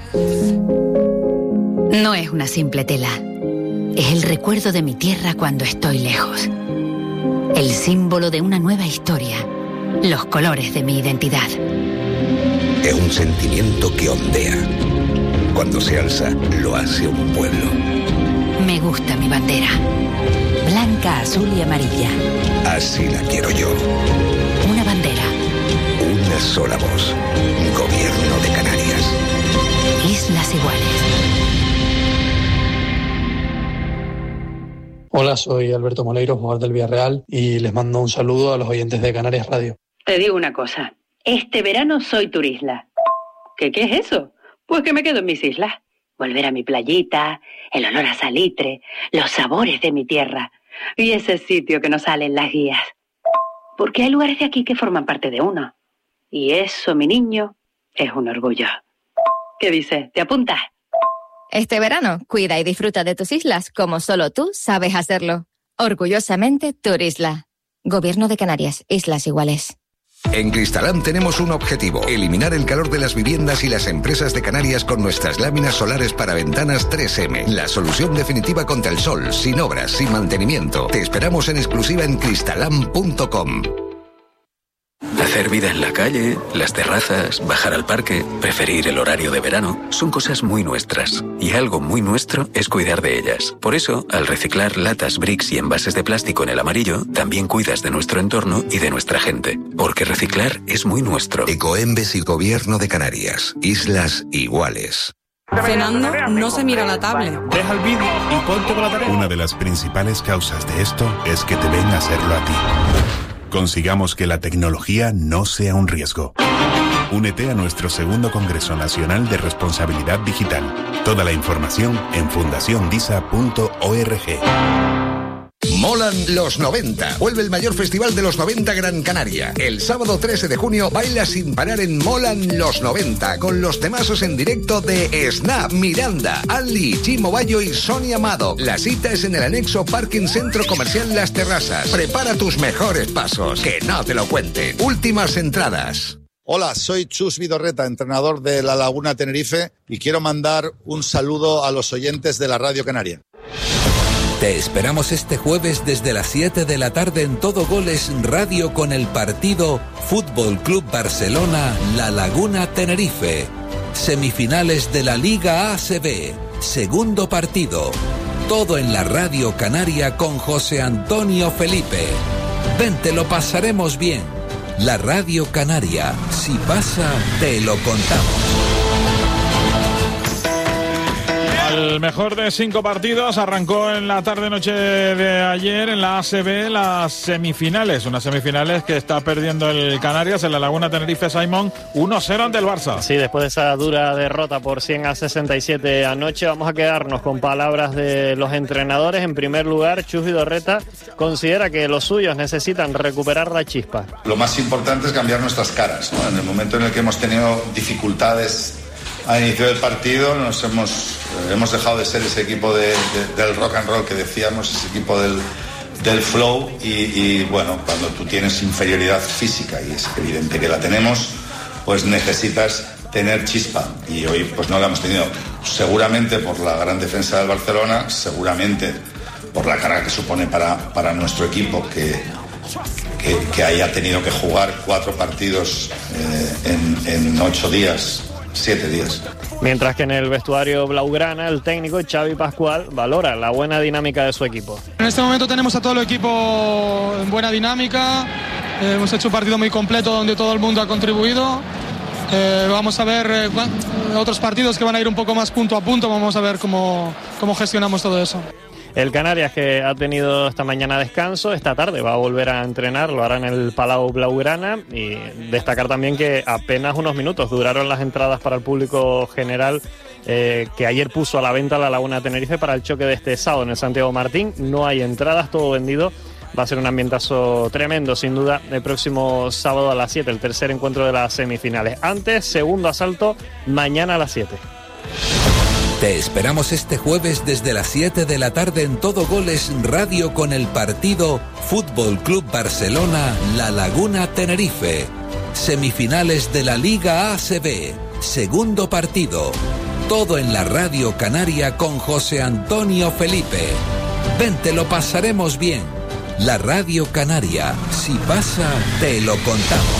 No es una simple tela. Es el recuerdo de mi tierra cuando estoy lejos. El símbolo de una nueva historia. Los colores de mi identidad. Es un sentimiento que ondea. Cuando se alza, lo hace un pueblo. Me gusta mi bandera. Blanca, azul y amarilla. Así la quiero yo. Una bandera. Una sola voz. Gobierno de Canarias. Islas Iguales. Hola, soy Alberto Moleiro, jugador del Villarreal, y les mando un saludo a los oyentes de Canarias Radio. Te digo una cosa. Este verano soy turisla. ¿Qué, qué es eso? Pues que me quedo en mis islas. Volver a mi playita, el olor a salitre, los sabores de mi tierra y ese sitio que nos sale en las guías. Porque hay lugares de aquí que forman parte de uno. Y eso, mi niño, es un orgullo. ¿Qué dices? ¿Te apuntas? Este verano, cuida y disfruta de tus islas como solo tú sabes hacerlo. Orgullosamente, Turisla. Gobierno de Canarias, Islas Iguales. En Cristalam tenemos un objetivo: eliminar el calor de las viviendas y las empresas de Canarias con nuestras láminas solares para ventanas tres eme. La solución definitiva contra el sol, sin obras, sin mantenimiento. Te esperamos en exclusiva en cristalam punto com. Hacer vida en la calle, las terrazas, bajar al parque, preferir el horario de verano, son cosas muy nuestras. Y algo muy nuestro es cuidar de ellas. Por eso, al reciclar latas, bricks y envases de plástico en el amarillo, también cuidas de nuestro entorno y de nuestra gente. Porque reciclar es muy nuestro. Ecoembes y Gobierno de Canarias. Islas Iguales. Cenando, no se mira la tablet. Deja el vídeo y ponte con la tarea. Una de las principales causas de esto es que te ven a hacerlo a ti. Consigamos que la tecnología no sea un riesgo. Únete a nuestro segundo Congreso Nacional de Responsabilidad Digital. Toda la información en fundación disa punto org. Molan los noventa. Vuelve el mayor festival de los noventa Gran Canaria. El sábado trece de junio baila sin parar en Molan los noventa con los temazos en directo de Snap, Miranda, Ali, Chimo Bayo y Sonia Amado. La cita es en el anexo Parking Centro Comercial Las Terrazas. Prepara tus mejores pasos, que no te lo cuenten. Últimas entradas. Hola, soy Chus Vidorreta, entrenador de La Laguna Tenerife, y quiero mandar un saludo a los oyentes de la Radio Canaria. Te esperamos este jueves desde las siete de la tarde en Todo Goles Radio con el partido Fútbol Club Barcelona La Laguna Tenerife. Semifinales de la Liga A C B. Segundo partido. Todo en la Radio Canaria con José Antonio Felipe. Ven, te lo pasaremos bien. La Radio Canaria. Si pasa, te lo contamos. El mejor de cinco partidos arrancó en la tarde-noche de ayer en la A C B las semifinales. Unas semifinales que está perdiendo el Canarias en la Laguna Tenerife, Simón, uno cero ante el Barça. Sí, después de esa dura derrota por cien a sesenta y siete anoche, vamos a quedarnos con palabras de los entrenadores. En primer lugar, Chus Vidorreta considera que los suyos necesitan recuperar la chispa. Lo más importante es cambiar nuestras caras, ¿no? En el momento en el que hemos tenido dificultades al inicio del partido, nos hemos, hemos dejado de ser ese equipo de, de, del rock and roll que decíamos, ese equipo del, del flow y, y bueno, cuando tú tienes inferioridad física, y es evidente que la tenemos, pues necesitas tener chispa, y hoy pues no la hemos tenido, seguramente por la gran defensa del Barcelona, seguramente por la carga que supone para, para nuestro equipo que, que, que haya tenido que jugar cuatro partidos eh, en, en ocho días. Siete días. Mientras que en el vestuario blaugrana, el técnico Xavi Pascual valora la buena dinámica de su equipo. En este momento tenemos a todo el equipo en buena dinámica. Eh, hemos hecho un partido muy completo donde todo el mundo ha contribuido. Eh, vamos a ver eh, otros partidos que van a ir un poco más punto a punto. Vamos a ver cómo, cómo gestionamos todo eso. El Canarias, que ha tenido esta mañana descanso, esta tarde va a volver a entrenar, lo hará en el Palau Blaugrana, y destacar también que apenas unos minutos duraron las entradas para el público general eh, que ayer puso a la venta la Laguna Tenerife para el choque de este sábado en el Santiago Martín. No hay entradas, todo vendido. Va a ser un ambientazo tremendo, sin duda, el próximo sábado a las siete, el tercer encuentro de las semifinales. Antes, segundo asalto, mañana a las siete. Te esperamos este jueves desde las siete de la tarde en Todo Goles Radio con el partido Fútbol Club Barcelona La Laguna Tenerife. Semifinales de la Liga A C B. Segundo partido. Todo en la Radio Canaria con José Antonio Felipe. Ven, te lo pasaremos bien. La Radio Canaria. Si pasa, te lo contamos.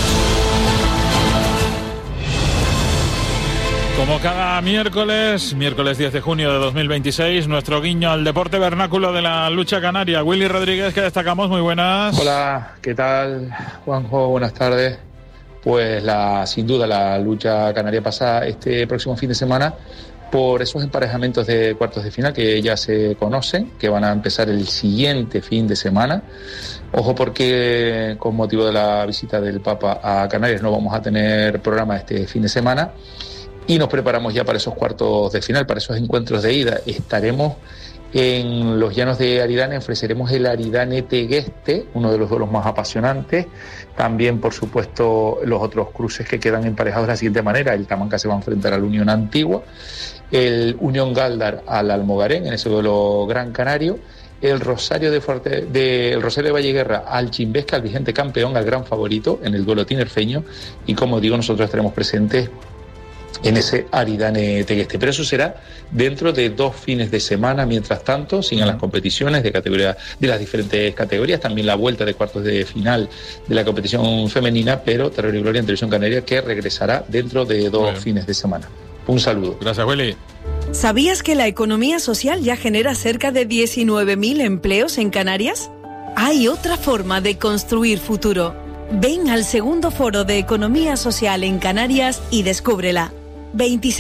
Como cada miércoles, miércoles diez de junio de dos mil veintiséis, nuestro guiño al deporte vernáculo de la lucha canaria. Willy Rodríguez, que destacamos, muy buenas. Hola, ¿qué tal, Juanjo? Buenas tardes. Pues la, sin duda la lucha canaria pasa este próximo fin de semana por esos emparejamientos de cuartos de final que ya se conocen, que van a empezar el siguiente fin de semana. Ojo, porque con motivo de la visita del Papa a Canarias no vamos a tener programa este fin de semana. Y nos preparamos ya para esos cuartos de final, para esos encuentros de ida. Estaremos en los llanos de Aridane, ofreceremos el Aridane Tegueste, uno de los duelos más apasionantes. También, por supuesto, los otros cruces que quedan emparejados de la siguiente manera. El Tamanca se va a enfrentar al Unión Antigua, el Unión Galdar al Almogarén, en ese duelo Gran Canario. El Rosario de, Fuerte, de, el Rosario de Valleguerra al Chimbesca, al vigente campeón, al gran favorito, en el duelo tinerfeño. Y como digo, nosotros estaremos presentes en ese Aridane Tegueste, pero eso será dentro de dos fines de semana. Mientras tanto, sigan las competiciones de categoría, de las diferentes categorías, también la vuelta de cuartos de final de la competición femenina, pero Terror y Gloria en Televisión Canaria, que regresará dentro de dos Bien. fines de semana. Un saludo. Gracias, Willy. ¿Sabías que la economía social ya genera cerca de diecinueve mil empleos en Canarias? Hay otra forma de construir futuro. Ven al segundo foro de Economía Social en Canarias y descúbrela. veintiséis